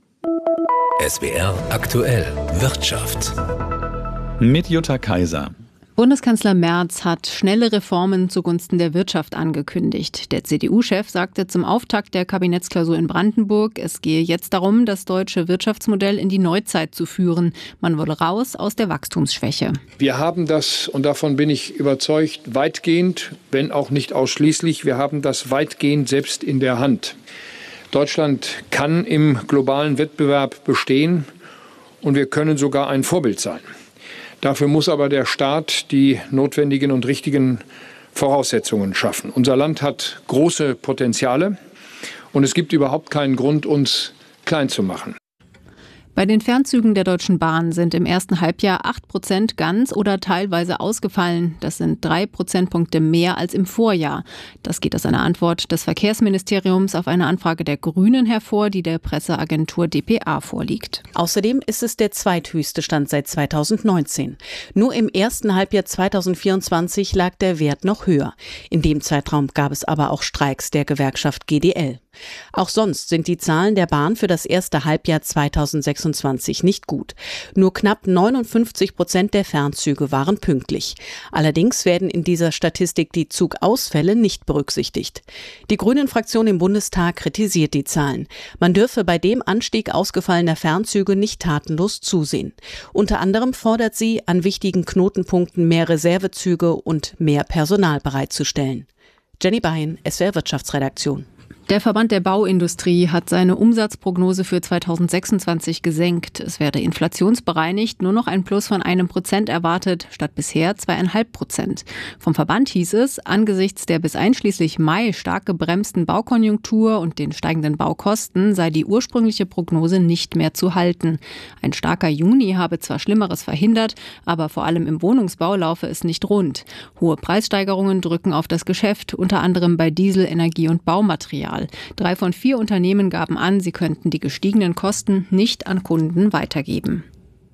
SWR aktuell Wirtschaft. Mit Jutta Kaiser. Bundeskanzler Merz hat schnelle Reformen zugunsten der Wirtschaft angekündigt. Der CDU-Chef sagte zum Auftakt der Kabinettsklausur in Brandenburg, es gehe jetzt darum, das deutsche Wirtschaftsmodell in die Neuzeit zu führen. Man wolle raus aus der Wachstumsschwäche. Wir haben das, und davon bin ich überzeugt, weitgehend, wenn auch nicht ausschließlich, wir haben das weitgehend selbst in der Hand. Deutschland kann im globalen Wettbewerb bestehen und wir können sogar ein Vorbild sein. Dafür muss aber der Staat die notwendigen und richtigen Voraussetzungen schaffen. Unser Land hat große Potenziale und es gibt überhaupt keinen Grund, uns klein zu machen. Bei den Fernzügen der Deutschen Bahn sind im ersten Halbjahr 8% ganz oder teilweise ausgefallen. Das sind 3 Prozentpunkte mehr als im Vorjahr. Das geht aus einer Antwort des Verkehrsministeriums auf eine Anfrage der Grünen hervor, die der Presseagentur dpa vorliegt. Außerdem ist es der zweithöchste Stand seit 2019. Nur im ersten Halbjahr 2024 lag der Wert noch höher. In dem Zeitraum gab es aber auch Streiks der Gewerkschaft GDL. Auch sonst sind die Zahlen der Bahn für das erste Halbjahr 2026 nicht gut. Nur knapp 59% der Fernzüge waren pünktlich. Allerdings werden in dieser Statistik die Zugausfälle nicht berücksichtigt. Die Grünen-Fraktion im Bundestag kritisiert die Zahlen. Man dürfe bei dem Anstieg ausgefallener Fernzüge nicht tatenlos zusehen. Unter anderem fordert sie, an wichtigen Knotenpunkten mehr Reservezüge und mehr Personal bereitzustellen. Jenny Bein, SWR Wirtschaftsredaktion. Der Verband der Bauindustrie hat seine Umsatzprognose für 2026 gesenkt. Es werde inflationsbereinigt nur noch ein Plus von 1% erwartet, statt bisher 2,5%. Vom Verband hieß es, angesichts der bis einschließlich Mai stark gebremsten Baukonjunktur und den steigenden Baukosten sei die ursprüngliche Prognose nicht mehr zu halten. Ein starker Juni habe zwar Schlimmeres verhindert, aber vor allem im Wohnungsbau laufe es nicht rund. Hohe Preissteigerungen drücken auf das Geschäft, unter anderem bei Diesel, Energie und Baumaterial. 3 von 4 Unternehmen gaben an, sie könnten die gestiegenen Kosten nicht an Kunden weitergeben.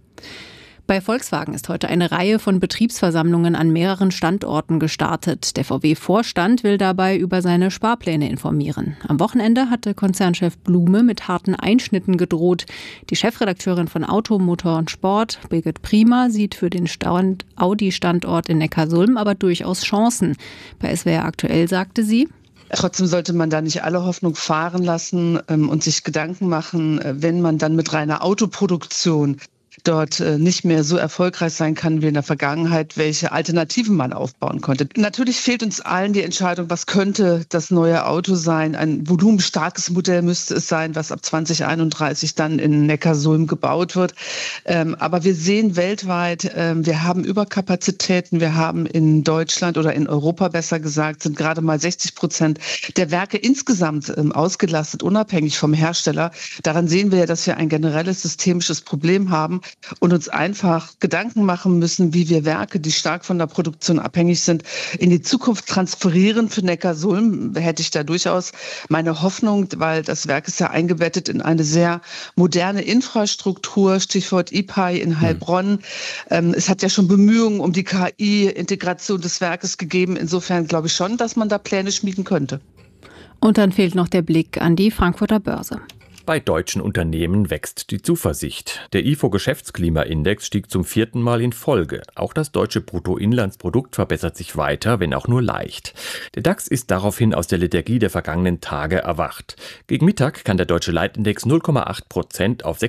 Bei Volkswagen ist heute eine Reihe von Betriebsversammlungen an mehreren Standorten gestartet. Der VW-Vorstand will dabei über seine Sparpläne informieren. Am Wochenende hatte Konzernchef Blume mit harten Einschnitten gedroht. Die Chefredakteurin von Auto, Motor und Sport, Birgit Prima, sieht für den Audi-Standort in Neckarsulm aber durchaus Chancen. Bei SWR aktuell sagte sie: Trotzdem sollte man da nicht alle Hoffnung fahren lassen und sich Gedanken machen, wenn man dann mit reiner Autoproduktion dort nicht mehr so erfolgreich sein kann wie in der Vergangenheit, welche Alternativen man aufbauen konnte. Natürlich fehlt uns allen die Entscheidung, was könnte das neue Auto sein. Ein volumenstarkes Modell müsste es sein, was ab 2031 dann in Neckarsulm gebaut wird. Aber wir sehen weltweit, wir haben Überkapazitäten. Wir haben in Deutschland oder in Europa besser gesagt, sind gerade mal 60% der Werke insgesamt ausgelastet, unabhängig vom Hersteller. Daran sehen wir ja, dass wir ein generelles systemisches Problem haben und uns einfach Gedanken machen müssen, wie wir Werke, die stark von der Produktion abhängig sind, in die Zukunft transferieren. Für Neckarsulm hätte ich da durchaus meine Hoffnung, weil das Werk ist ja eingebettet in eine sehr moderne Infrastruktur, Stichwort IPAI in Heilbronn. Es hat ja schon Bemühungen um die KI-Integration des Werkes gegeben. Insofern glaube ich schon, dass man da Pläne schmieden könnte. Und dann fehlt noch der Blick an die Frankfurter Börse. Bei deutschen Unternehmen wächst die Zuversicht. Der IFO-Geschäftsklimaindex stieg zum 4. Mal in Folge. Auch das deutsche Bruttoinlandsprodukt verbessert sich weiter, wenn auch nur leicht. Der DAX ist daraufhin aus der Lethargie der vergangenen Tage erwacht. Gegen Mittag kann der deutsche Leitindex 0,8% auf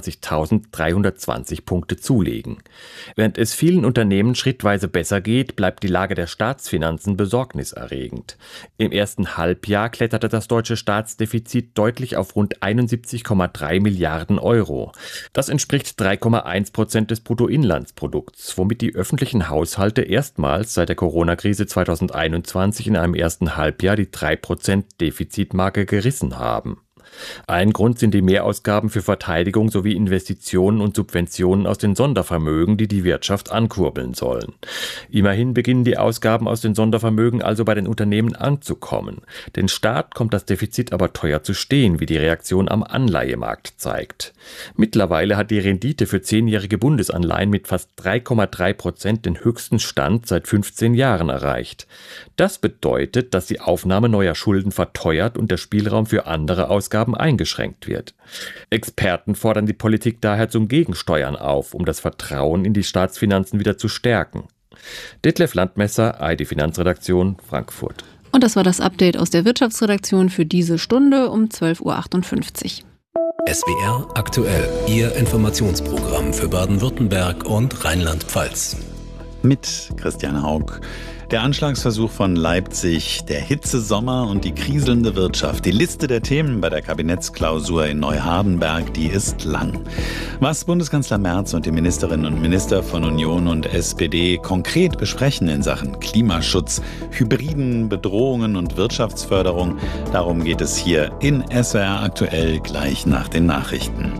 26.320 Punkte zulegen. Während es vielen Unternehmen schrittweise besser geht, bleibt die Lage der Staatsfinanzen besorgniserregend. Im ersten Halbjahr kletterte das deutsche Staatsdefizit deutlich auf rund 71,3 Milliarden Euro. Das entspricht 3,1% des Bruttoinlandsprodukts, womit die öffentlichen Haushalte erstmals seit der Corona-Krise 2021 in einem ersten Halbjahr die 3% Defizitmarke gerissen haben. Ein Grund sind die Mehrausgaben für Verteidigung sowie Investitionen und Subventionen aus den Sondervermögen, die die Wirtschaft ankurbeln sollen. Immerhin beginnen die Ausgaben aus den Sondervermögen also bei den Unternehmen anzukommen. Den Staat kommt das Defizit aber teuer zu stehen, wie die Reaktion am Anleihemarkt zeigt. Mittlerweile hat die Rendite für 10-jährige Bundesanleihen mit fast 3,3% den höchsten Stand seit 15 Jahren erreicht. Das bedeutet, dass die Aufnahme neuer Schulden verteuert und der Spielraum für andere Ausgaben eingeschränkt wird. Experten fordern die Politik daher zum Gegensteuern auf, um das Vertrauen in die Staatsfinanzen wieder zu stärken. Detlef Landmesser, ARD Finanzredaktion, Frankfurt. Und das war das Update aus der Wirtschaftsredaktion für diese Stunde um 12.58 Uhr. SWR aktuell, Ihr Informationsprogramm für Baden-Württemberg und Rheinland-Pfalz. Mit Christian Haug. Der Anschlagsversuch von Leipzig, der Hitzesommer und die kriselnde Wirtschaft. Die Liste der Themen bei der Kabinettsklausur in Neuhardenberg, die ist lang. Was Bundeskanzler Merz und die Ministerinnen und Minister von Union und SPD konkret besprechen in Sachen Klimaschutz, hybriden Bedrohungen und Wirtschaftsförderung, darum geht es hier in SWR aktuell gleich nach den Nachrichten.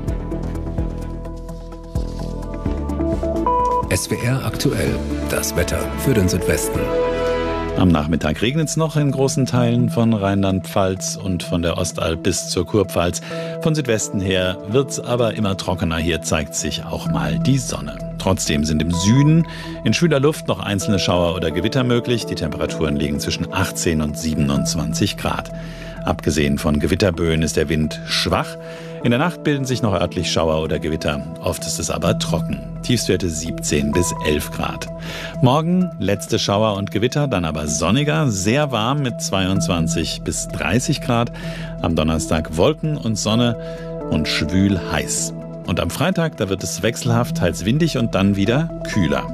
SWR aktuell, das Wetter für den Südwesten. Am Nachmittag regnet es noch in großen Teilen von Rheinland-Pfalz und von der Ostalb bis zur Kurpfalz. Von Südwesten her wird es aber immer trockener. Hier zeigt sich auch mal die Sonne. Trotzdem sind im Süden in schwüler Luft noch einzelne Schauer oder Gewitter möglich. Die Temperaturen liegen zwischen 18 und 27 Grad. Abgesehen von Gewitterböen ist der Wind schwach. In der Nacht bilden sich noch örtlich Schauer oder Gewitter. Oft ist es aber trocken. Tiefstwerte 17 bis 11 Grad. Morgen letzte Schauer und Gewitter, dann aber sonniger, sehr warm mit 22 bis 30 Grad. Am Donnerstag Wolken und Sonne und schwül heiß. Und am Freitag, da wird es wechselhaft, teils windig und dann wieder kühler.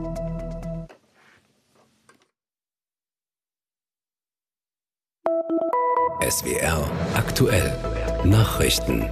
SWR aktuell. Nachrichten.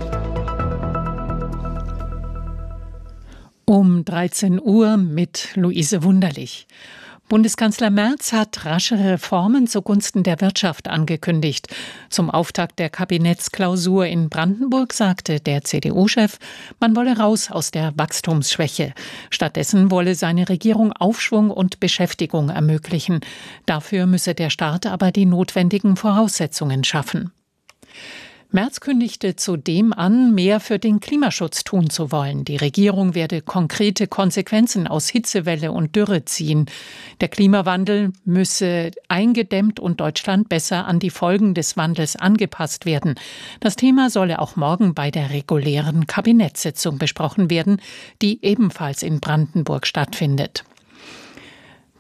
Um 13 Uhr mit Luise Wunderlich. Bundeskanzler Merz hat rasche Reformen zugunsten der Wirtschaft angekündigt. Zum Auftakt der Kabinettsklausur in Brandenburg sagte der CDU-Chef, man wolle raus aus der Wachstumsschwäche. Stattdessen wolle seine Regierung Aufschwung und Beschäftigung ermöglichen. Dafür müsse der Staat aber die notwendigen Voraussetzungen schaffen. Merz kündigte zudem an, mehr für den Klimaschutz tun zu wollen. Die Regierung werde konkrete Konsequenzen aus Hitzewelle und Dürre ziehen. Der Klimawandel müsse eingedämmt und Deutschland besser an die Folgen des Wandels angepasst werden. Das Thema solle auch morgen bei der regulären Kabinettssitzung besprochen werden, die ebenfalls in Brandenburg stattfindet.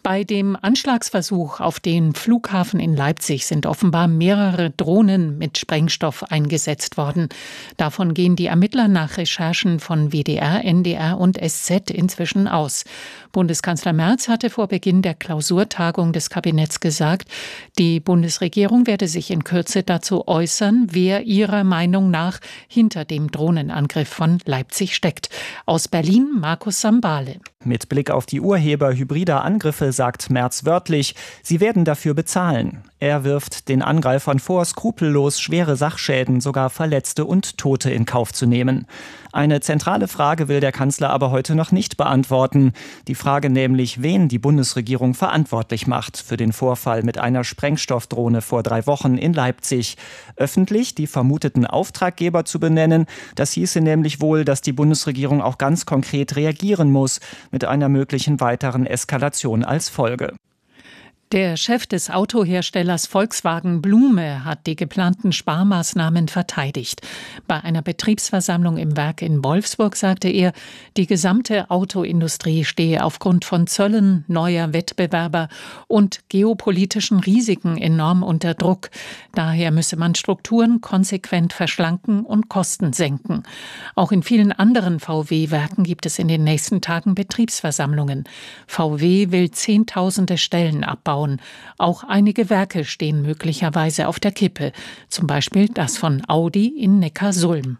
Bei dem Anschlagsversuch auf den Flughafen in Leipzig sind offenbar mehrere Drohnen mit Sprengstoff eingesetzt worden. Davon gehen die Ermittler nach Recherchen von WDR, NDR und SZ inzwischen aus. Bundeskanzler Merz hatte vor Beginn der Klausurtagung des Kabinetts gesagt, die Bundesregierung werde sich in Kürze dazu äußern, wer ihrer Meinung nach hinter dem Drohnenangriff von Leipzig steckt. Aus Berlin Markus Sambale. Mit Blick auf die Urheber hybrider Angriffe sagt Merz wörtlich, sie werden dafür bezahlen. Er wirft den Angreifern vor, skrupellos schwere Sachschäden, sogar Verletzte und Tote in Kauf zu nehmen. Eine zentrale Frage will der Kanzler aber heute noch nicht beantworten. Die Frage nämlich, wen die Bundesregierung verantwortlich macht für den Vorfall mit einer Sprengstoffdrohne vor 3 Wochen in Leipzig. Öffentlich die vermuteten Auftraggeber zu benennen, das hieße nämlich wohl, dass die Bundesregierung auch ganz konkret reagieren muss, mit einer möglichen weiteren Eskalation als Folge. Der Chef des Autoherstellers Volkswagen Blume hat die geplanten Sparmaßnahmen verteidigt. Bei einer Betriebsversammlung im Werk in Wolfsburg sagte er, die gesamte Autoindustrie stehe aufgrund von Zöllen, neuer Wettbewerber und geopolitischen Risiken enorm unter Druck. Daher müsse man Strukturen konsequent verschlanken und Kosten senken. Auch in vielen anderen VW-Werken gibt es in den nächsten Tagen Betriebsversammlungen. VW will Zehntausende Stellen abbauen. Auch einige Werke stehen möglicherweise auf der Kippe, zum Beispiel das von Audi in Neckarsulm.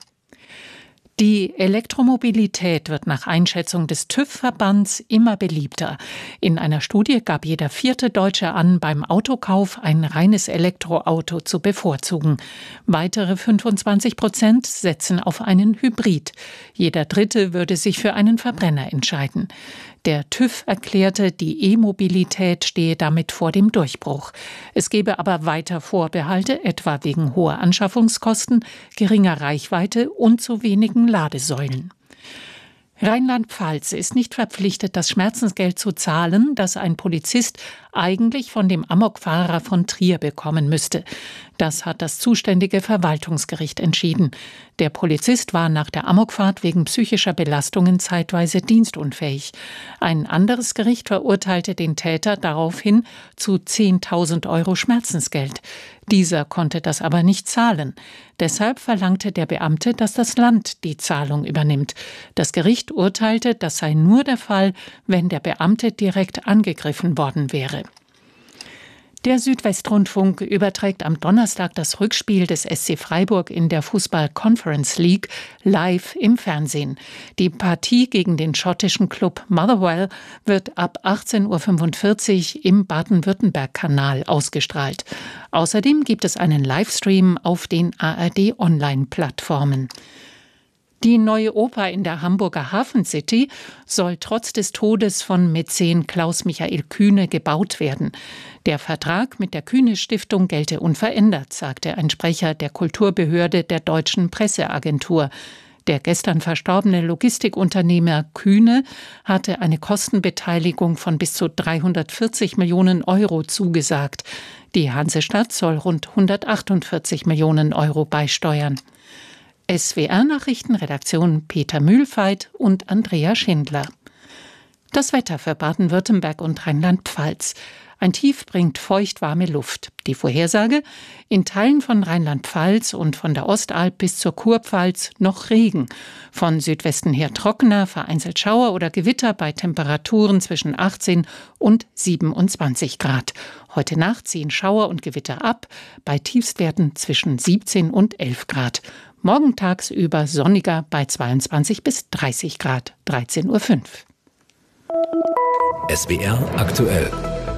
Die Elektromobilität wird nach Einschätzung des TÜV-Verbands immer beliebter. In einer Studie gab jeder 4. Deutsche an, beim Autokauf ein reines Elektroauto zu bevorzugen. Weitere 25% setzen auf einen Hybrid. Jeder 3. würde sich für einen Verbrenner entscheiden. Der TÜV erklärte, die E-Mobilität stehe damit vor dem Durchbruch. Es gebe aber weiter Vorbehalte, etwa wegen hoher Anschaffungskosten, geringer Reichweite und zu wenigen Ladesäulen. Rheinland-Pfalz ist nicht verpflichtet, das Schmerzensgeld zu zahlen, das ein Polizist eigentlich von dem Amokfahrer von Trier bekommen müsste. Das hat das zuständige Verwaltungsgericht entschieden. Der Polizist war nach der Amokfahrt wegen psychischer Belastungen zeitweise dienstunfähig. Ein anderes Gericht verurteilte den Täter daraufhin zu 10.000 € Schmerzensgeld. Dieser konnte das aber nicht zahlen. Deshalb verlangte der Beamte, dass das Land die Zahlung übernimmt. Das Gericht urteilte, das sei nur der Fall, wenn der Beamte direkt angegriffen worden wäre. Der Südwestrundfunk überträgt am Donnerstag das Rückspiel des SC Freiburg in der Fußball-Conference League live im Fernsehen. Die Partie gegen den schottischen Club Motherwell wird ab 18:45 Uhr im Baden-Württemberg-Kanal ausgestrahlt. Außerdem gibt es einen Livestream auf den ARD-Online-Plattformen. Die neue Oper in der Hamburger Hafen City soll trotz des Todes von Mäzen Klaus-Michael Kühne gebaut werden. Der Vertrag mit der Kühne-Stiftung gelte unverändert, sagte ein Sprecher der Kulturbehörde der Deutschen Presseagentur. Der gestern verstorbene Logistikunternehmer Kühne hatte eine Kostenbeteiligung von bis zu 340 Millionen € zugesagt. Die Hansestadt soll rund 148 Millionen € beisteuern. SWR-Nachrichtenredaktion Peter Mühlfeit und Andrea Schindler. Das Wetter für Baden-Württemberg und Rheinland-Pfalz. Ein Tief bringt feuchtwarme Luft. Die Vorhersage: in Teilen von Rheinland-Pfalz und von der Ostalb bis zur Kurpfalz noch Regen. Von Südwesten her trockener, vereinzelt Schauer oder Gewitter bei Temperaturen zwischen 18 und 27 Grad. Heute Nacht ziehen Schauer und Gewitter ab, bei Tiefstwerten zwischen 17 und 11 Grad. Morgen tagsüber sonniger bei 22 bis 30 Grad, 13:05 Uhr. SWR aktuell.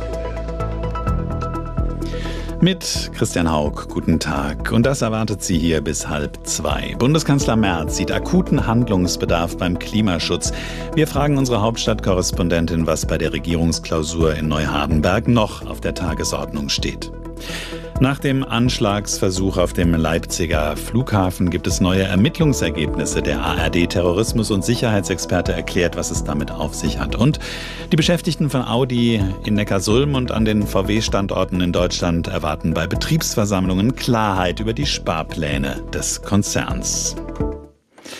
Mit Christian Haug, guten Tag. Und das erwartet Sie hier bis 1:30. Bundeskanzler Merz sieht akuten Handlungsbedarf beim Klimaschutz. Wir fragen unsere Hauptstadtkorrespondentin, was bei der Regierungsklausur in Neuhardenberg noch auf der Tagesordnung steht. Nach dem Anschlagsversuch auf dem Leipziger Flughafen gibt es neue Ermittlungsergebnisse. Der ARD-Terrorismus- und Sicherheitsexperte erklärt, was es damit auf sich hat. Und die Beschäftigten von Audi in Neckarsulm und an den VW-Standorten in Deutschland erwarten bei Betriebsversammlungen Klarheit über die Sparpläne des Konzerns.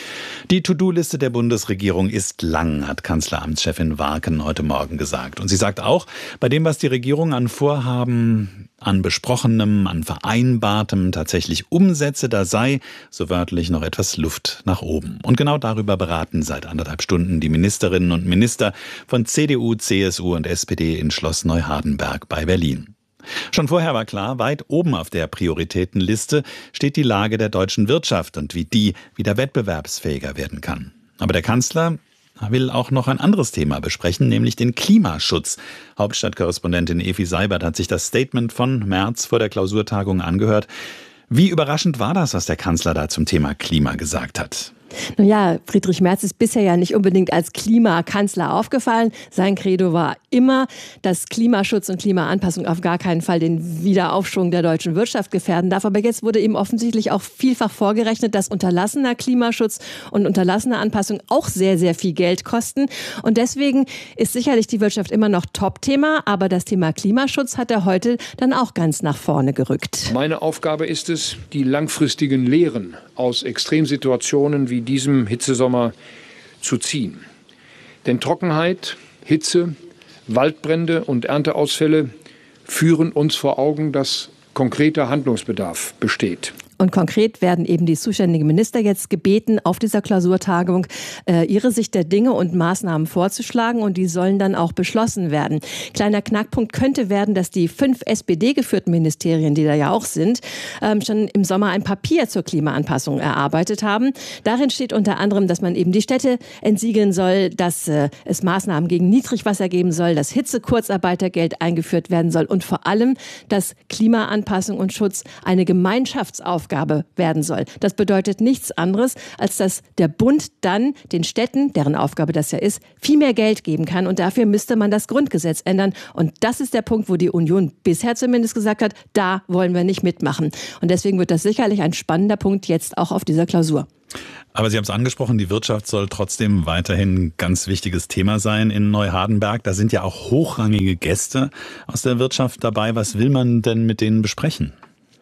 Die To-Do-Liste der Bundesregierung ist lang, hat Kanzleramtschefin Warken heute Morgen gesagt. Und sie sagt auch, bei dem, was die Regierung an Vorhaben, an Besprochenem, an Vereinbartem tatsächlich umsetze, da sei, so wörtlich, noch etwas Luft nach oben. Und genau darüber beraten seit 1,5 Stunden die Ministerinnen und Minister von CDU, CSU und SPD in Schloss Neuhardenberg bei Berlin. Schon vorher war klar, weit oben auf der Prioritätenliste steht die Lage der deutschen Wirtschaft und wie die wieder wettbewerbsfähiger werden kann. Aber der Kanzler will auch noch ein anderes Thema besprechen, nämlich den Klimaschutz. Hauptstadtkorrespondentin Evi Seibert hat sich das Statement von Merz vor der Klausurtagung angehört. Wie überraschend war das, was der Kanzler da zum Thema Klima gesagt hat? Naja, Friedrich Merz ist bisher ja nicht unbedingt als Klimakanzler aufgefallen. Sein Credo war immer, dass Klimaschutz und Klimaanpassung auf gar keinen Fall den Wiederaufschwung der deutschen Wirtschaft gefährden darf. Aber jetzt wurde ihm offensichtlich auch vielfach vorgerechnet, dass unterlassener Klimaschutz und unterlassene Anpassung auch sehr, sehr viel Geld kosten. Und deswegen ist sicherlich die Wirtschaft immer noch Top-Thema. Aber das Thema Klimaschutz hat er heute dann auch ganz nach vorne gerückt. Meine Aufgabe ist es, die langfristigen Lehren aus Extremsituationen wie diesem Hitzesommer zu ziehen. Denn Trockenheit, Hitze, Waldbrände und Ernteausfälle führen uns vor Augen, dass konkreter Handlungsbedarf besteht. Und konkret werden eben die zuständigen Minister jetzt gebeten, auf dieser Klausurtagung ihre Sicht der Dinge und Maßnahmen vorzuschlagen. Und die sollen dann auch beschlossen werden. Kleiner Knackpunkt könnte werden, dass die 5 SPD-geführten Ministerien, die da ja auch sind, schon im Sommer ein Papier zur Klimaanpassung erarbeitet haben. Darin steht unter anderem, dass man eben die Städte entsiegeln soll, dass es Maßnahmen gegen Niedrigwasser geben soll, dass Hitzekurzarbeitergeld eingeführt werden soll und vor allem, dass Klimaanpassung und Schutz eine Gemeinschaftsaufgabe werden soll. Das bedeutet nichts anderes, als dass der Bund dann den Städten, deren Aufgabe das ja ist, viel mehr Geld geben kann. Und dafür müsste man das Grundgesetz ändern. Und das ist der Punkt, wo die Union bisher zumindest gesagt hat, da wollen wir nicht mitmachen. Und deswegen wird das sicherlich ein spannender Punkt jetzt auch auf dieser Klausur. Aber Sie haben es angesprochen, die Wirtschaft soll trotzdem weiterhin ein ganz wichtiges Thema sein in Neuhardenberg. Da sind ja auch hochrangige Gäste aus der Wirtschaft dabei. Was will man denn mit denen besprechen?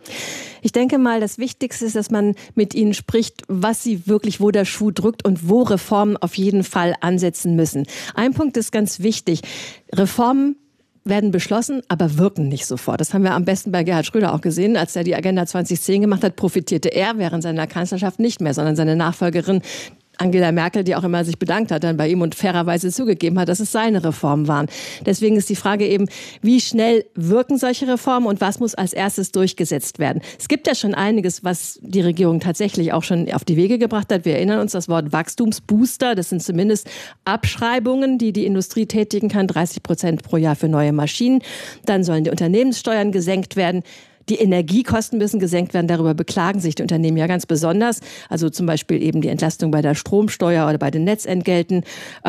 Ich denke mal, das Wichtigste ist, dass man mit ihnen spricht, was sie wirklich, wo der Schuh drückt und wo Reformen auf jeden Fall ansetzen müssen. Ein Punkt ist ganz wichtig. Reformen werden beschlossen, aber wirken nicht sofort. Das haben wir am besten bei Gerhard Schröder auch gesehen. Als er die Agenda 2010 gemacht hat, profitierte er während seiner Kanzlerschaft nicht mehr, sondern seine Nachfolgerin Angela Merkel, die auch immer sich bedankt hat dann bei ihm und fairerweise zugegeben hat, dass es seine Reformen waren. Deswegen ist die Frage eben, wie schnell wirken solche Reformen und was muss als erstes durchgesetzt werden? Es gibt ja schon einiges, was die Regierung tatsächlich auch schon auf die Wege gebracht hat. Wir erinnern uns das Wort Wachstumsbooster. Das sind zumindest Abschreibungen, die die Industrie tätigen kann, 30% pro Jahr für neue Maschinen. Dann sollen die Unternehmenssteuern gesenkt werden. Die Energiekosten müssen gesenkt werden. Darüber beklagen sich die Unternehmen ja ganz besonders. Also zum Beispiel eben die Entlastung bei der Stromsteuer oder bei den Netzentgelten.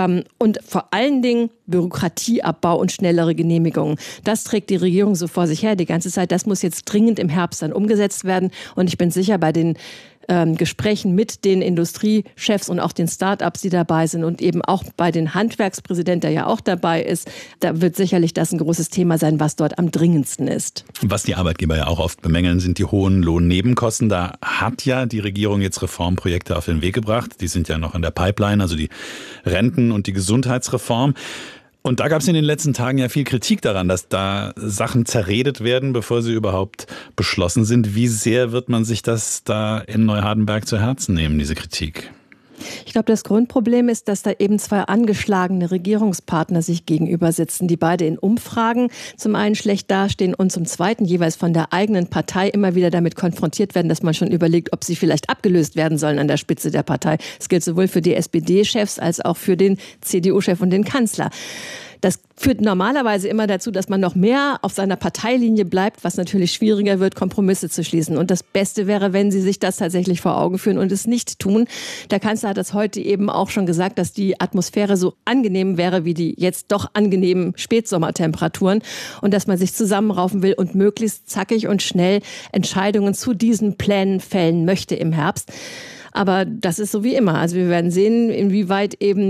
Und vor allen Dingen Bürokratieabbau und schnellere Genehmigungen. Das trägt die Regierung so vor sich her die ganze Zeit. Das muss jetzt dringend im Herbst dann umgesetzt werden. Und ich bin sicher, bei den Gesprächen mit den Industriechefs und auch den Start-ups, die dabei sind und eben auch bei den Handwerkspräsidenten, der ja auch dabei ist, da wird sicherlich das ein großes Thema sein, was dort am dringendsten ist. Was die Arbeitgeber ja auch oft bemängeln, sind die hohen Lohnnebenkosten. Da hat ja die Regierung jetzt Reformprojekte auf den Weg gebracht. Die sind ja noch in der Pipeline, also die Renten- und die Gesundheitsreform. Und da gab es in den letzten Tagen ja viel Kritik daran, dass da Sachen zerredet werden, bevor sie überhaupt beschlossen sind. Wie sehr wird man sich das da in Neuhardenberg zu Herzen nehmen, diese Kritik? Ich glaube, das Grundproblem ist, dass da eben 2 angeschlagene Regierungspartner sich gegenüber sitzen, die beide in Umfragen zum einen schlecht dastehen und zum zweiten jeweils von der eigenen Partei immer wieder damit konfrontiert werden, dass man schon überlegt, ob sie vielleicht abgelöst werden sollen an der Spitze der Partei. Das gilt sowohl für die SPD-Chefs als auch für den CDU-Chef und den Kanzler. Das führt normalerweise immer dazu, dass man noch mehr auf seiner Parteilinie bleibt, was natürlich schwieriger wird, Kompromisse zu schließen. Und das Beste wäre, wenn sie sich das tatsächlich vor Augen führen und es nicht tun. Der Kanzler hat das heute eben auch schon gesagt, dass die Atmosphäre so angenehm wäre wie die jetzt doch angenehmen Spätsommertemperaturen und dass man sich zusammenraufen will und möglichst zackig und schnell Entscheidungen zu diesen Plänen fällen möchte im Herbst. Aber das ist so wie immer. Also wir werden sehen, inwieweit eben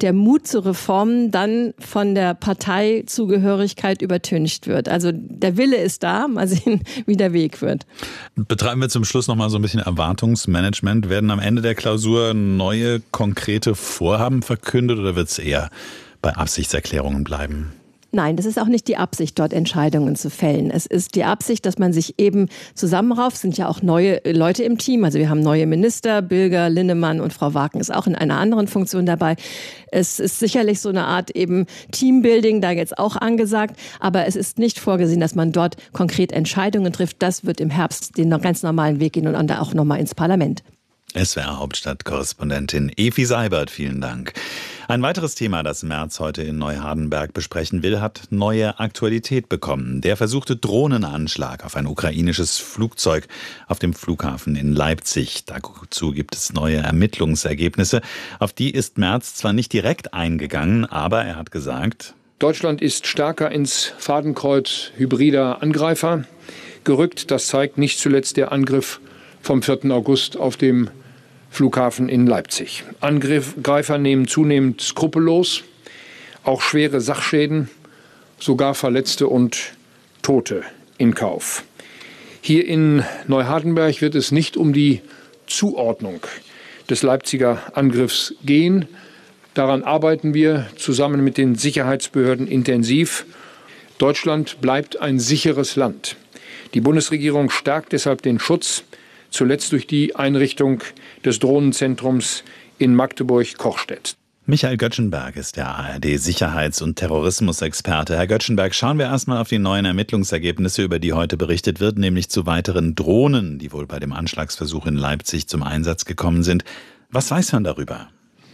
der Mut zu Reformen dann von der Parteizugehörigkeit übertüncht wird. Also der Wille ist da, mal sehen, wie der Weg wird. Betreiben wir zum Schluss noch mal so ein bisschen Erwartungsmanagement. Werden am Ende der Klausur neue, konkrete Vorhaben verkündet oder wird es eher bei Absichtserklärungen bleiben? Nein, das ist auch nicht die Absicht, dort Entscheidungen zu fällen. Es ist die Absicht, dass man sich eben zusammenrauft. Es sind ja auch neue Leute im Team. Also wir haben neue Minister, Bilger, Linnemann und Frau Waken ist auch in einer anderen Funktion dabei. Es ist sicherlich so eine Art eben Teambuilding da jetzt auch angesagt. Aber es ist nicht vorgesehen, dass man dort konkret Entscheidungen trifft. Das wird im Herbst den ganz normalen Weg gehen und dann auch nochmal ins Parlament. SWR-Hauptstadt-Korrespondentin Evi Seibert, vielen Dank. Ein weiteres Thema, das Merz heute in Neuhardenberg besprechen will, hat neue Aktualität bekommen. Der versuchte Drohnenanschlag auf ein ukrainisches Flugzeug auf dem Flughafen in Leipzig. Dazu gibt es neue Ermittlungsergebnisse. Auf die ist Merz zwar nicht direkt eingegangen, aber er hat gesagt: Deutschland ist stärker ins Fadenkreuz hybrider Angreifer gerückt. Das zeigt nicht zuletzt der Angriff vom 4. August auf dem Flughafen in Leipzig. Angreifer nehmen zunehmend skrupellos auch schwere Sachschäden, sogar Verletzte und Tote in Kauf. Hier in Neuhardenberg wird es nicht um die Zuordnung des Leipziger Angriffs gehen. Daran arbeiten wir zusammen mit den Sicherheitsbehörden intensiv. Deutschland bleibt ein sicheres Land. Die Bundesregierung stärkt deshalb den Schutz, zuletzt durch die Einrichtung des Drohnenzentrums in Magdeburg-Kochstedt. Michael Göttschenberg ist der ARD-Sicherheits- und Terrorismusexperte. Herr Göttschenberg, schauen wir erstmal auf die neuen Ermittlungsergebnisse, über die heute berichtet wird, nämlich zu weiteren Drohnen, die wohl bei dem Anschlagsversuch in Leipzig zum Einsatz gekommen sind. Was weiß man darüber?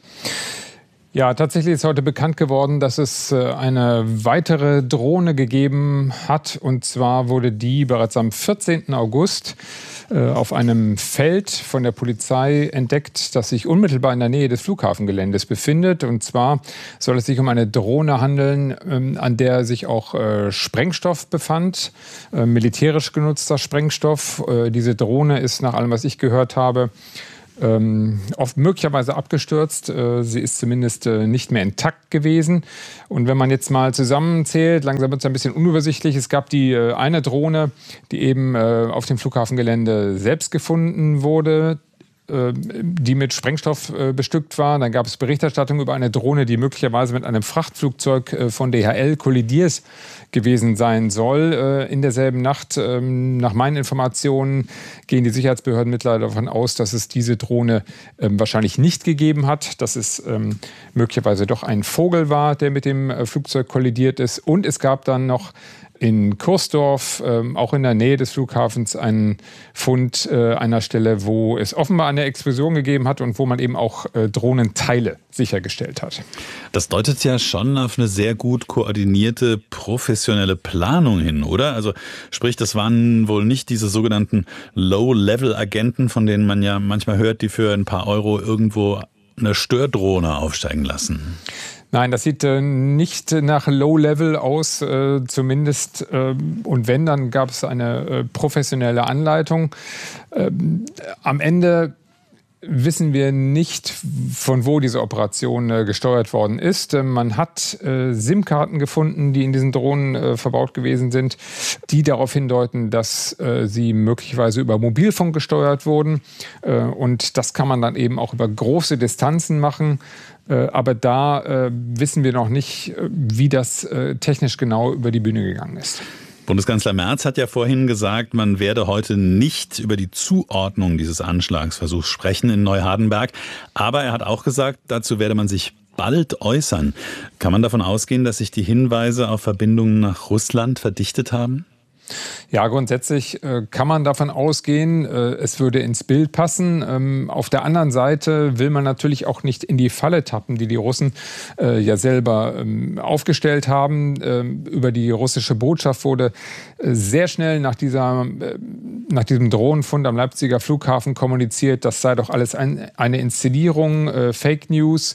Ja, tatsächlich ist heute bekannt geworden, dass es eine weitere Drohne gegeben hat. Und zwar wurde die bereits am 14. August auf einem Feld von der Polizei entdeckt, das sich unmittelbar in der Nähe des Flughafengeländes befindet. Und zwar soll es sich um eine Drohne handeln, an der sich auch Sprengstoff befand, militärisch genutzter Sprengstoff. Diese Drohne ist nach allem, was ich gehört habe, oft möglicherweise abgestürzt. Sie ist zumindest nicht mehr intakt gewesen. Und wenn man jetzt mal zusammenzählt, langsam wird es ein bisschen unübersichtlich. Es gab die eine Drohne, die eben auf dem Flughafengelände selbst gefunden wurde, die mit Sprengstoff bestückt war. Dann gab es Berichterstattung über eine Drohne, die möglicherweise mit einem Frachtflugzeug von DHL kollidiert gewesen sein soll. In derselben Nacht, nach meinen Informationen, gehen die Sicherheitsbehörden mittlerweile davon aus, dass es diese Drohne wahrscheinlich nicht gegeben hat, dass es möglicherweise doch ein Vogel war, der mit dem Flugzeug kollidiert ist. Und es gab dann noch in Kursdorf, auch in der Nähe des Flughafens, einen Fund einer Stelle, wo es offenbar eine Explosion gegeben hat und wo man eben auch Drohnenteile sichergestellt hat. Das deutet ja schon auf eine sehr gut koordinierte, professionelle Planung hin, oder? Also sprich, das waren wohl nicht diese sogenannten Low-Level-Agenten, von denen man ja manchmal hört, die für ein paar Euro irgendwo eine Stördrohne aufsteigen lassen. Nein, das sieht nicht nach Low-Level aus, zumindest. Und wenn, dann gab es eine professionelle Anleitung. Am Ende wissen wir nicht, von wo diese Operation gesteuert worden ist. Man hat SIM-Karten gefunden, die in diesen Drohnen verbaut gewesen sind, die darauf hindeuten, dass sie möglicherweise über Mobilfunk gesteuert wurden. Und das kann man dann eben auch über große Distanzen machen. Aber da wissen wir noch nicht, wie das technisch genau über die Bühne gegangen ist. Bundeskanzler Merz hat ja vorhin gesagt, man werde heute nicht über die Zuordnung dieses Anschlagsversuchs sprechen in Neuhardenberg. Aber er hat auch gesagt, dazu werde man sich bald äußern. Kann man davon ausgehen, dass sich die Hinweise auf Verbindungen nach Russland verdichtet haben? Ja, grundsätzlich kann man davon ausgehen, es würde ins Bild passen. Auf der anderen Seite will man natürlich auch nicht in die Falle tappen, die die Russen ja selber aufgestellt haben. Über die russische Botschaft wurde sehr schnell nach diesem Drohnenfund am Leipziger Flughafen kommuniziert, das sei doch alles eine Inszenierung, Fake News,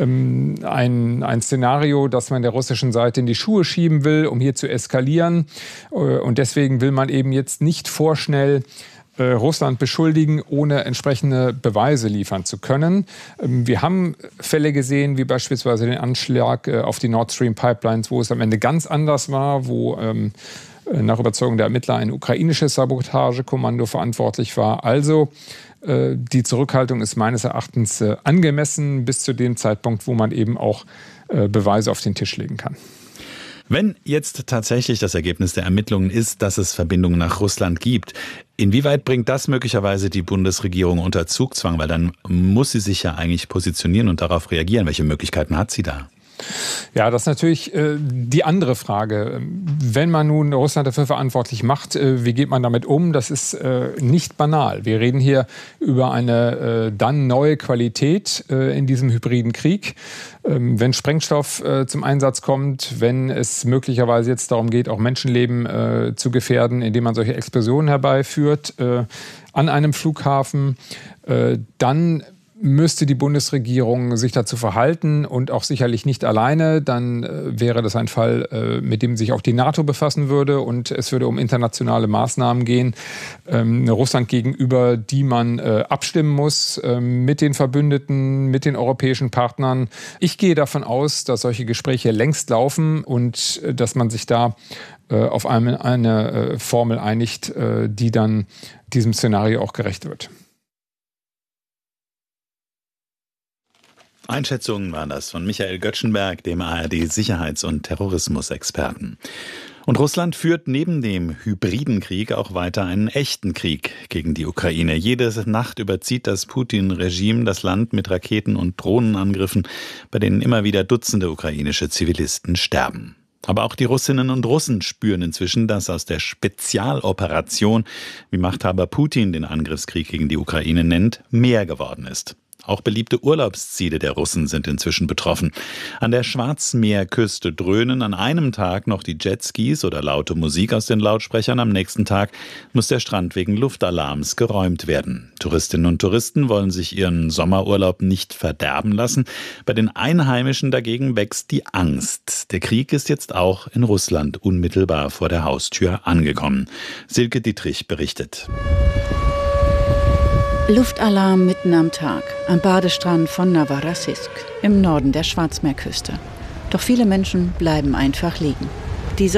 ein Szenario, das man der russischen Seite in die Schuhe schieben will, um hier zu eskalieren. Und deswegen will man eben jetzt nicht vorschnell Russland beschuldigen, ohne entsprechende Beweise liefern zu können. Wir haben Fälle gesehen, wie beispielsweise den Anschlag auf die Nord Stream Pipelines, wo es am Ende ganz anders war, wo nach Überzeugung der Ermittler ein ukrainisches Sabotagekommando verantwortlich war. Also die Zurückhaltung ist meines Erachtens angemessen bis zu dem Zeitpunkt, wo man eben auch Beweise auf den Tisch legen kann. Wenn jetzt tatsächlich das Ergebnis der Ermittlungen ist, dass es Verbindungen nach Russland gibt, inwieweit bringt das möglicherweise die Bundesregierung unter Zugzwang? Weil dann muss sie sich ja eigentlich positionieren und darauf reagieren. Welche Möglichkeiten hat sie da? Ja, das ist natürlich die andere Frage. Wenn man nun Russland dafür verantwortlich macht, wie geht man damit um? Das ist nicht banal. Wir reden hier über eine dann neue Qualität in diesem hybriden Krieg. Wenn Sprengstoff zum Einsatz kommt, wenn es möglicherweise jetzt darum geht, auch Menschenleben zu gefährden, indem man solche Explosionen herbeiführt an einem Flughafen, dann müsste die Bundesregierung sich dazu verhalten und auch sicherlich nicht alleine. Dann wäre das ein Fall, mit dem sich auch die NATO befassen würde und es würde um internationale Maßnahmen gehen, Russland gegenüber, die man abstimmen muss mit den Verbündeten, mit den europäischen Partnern. Ich gehe davon aus, dass solche Gespräche längst laufen und dass man sich da auf eine Formel einigt, die dann diesem Szenario auch gerecht wird. Einschätzungen waren das von Michael Göttschenberg, dem ARD-Sicherheits- und Terrorismusexperten. Und Russland führt neben dem hybriden Krieg auch weiter einen echten Krieg gegen die Ukraine. Jede Nacht überzieht das Putin-Regime das Land mit Raketen- und Drohnenangriffen, bei denen immer wieder Dutzende ukrainische Zivilisten sterben. Aber auch die Russinnen und Russen spüren inzwischen, dass aus der Spezialoperation, wie Machthaber Putin den Angriffskrieg gegen die Ukraine nennt, mehr geworden ist. Auch beliebte Urlaubsziele der Russen sind inzwischen betroffen. An der Schwarzmeerküste dröhnen an einem Tag noch die Jetskis oder laute Musik aus den Lautsprechern. Am nächsten Tag muss der Strand wegen Luftalarms geräumt werden. Touristinnen und Touristen wollen sich ihren Sommerurlaub nicht verderben lassen. Bei den Einheimischen dagegen wächst die Angst. Der Krieg ist jetzt auch in Russland unmittelbar vor der Haustür angekommen. Silke Dietrich berichtet. Luftalarm mitten am Tag am Badestrand von Novorossiysk im Norden der Schwarzmeerküste. Doch viele Menschen bleiben einfach liegen.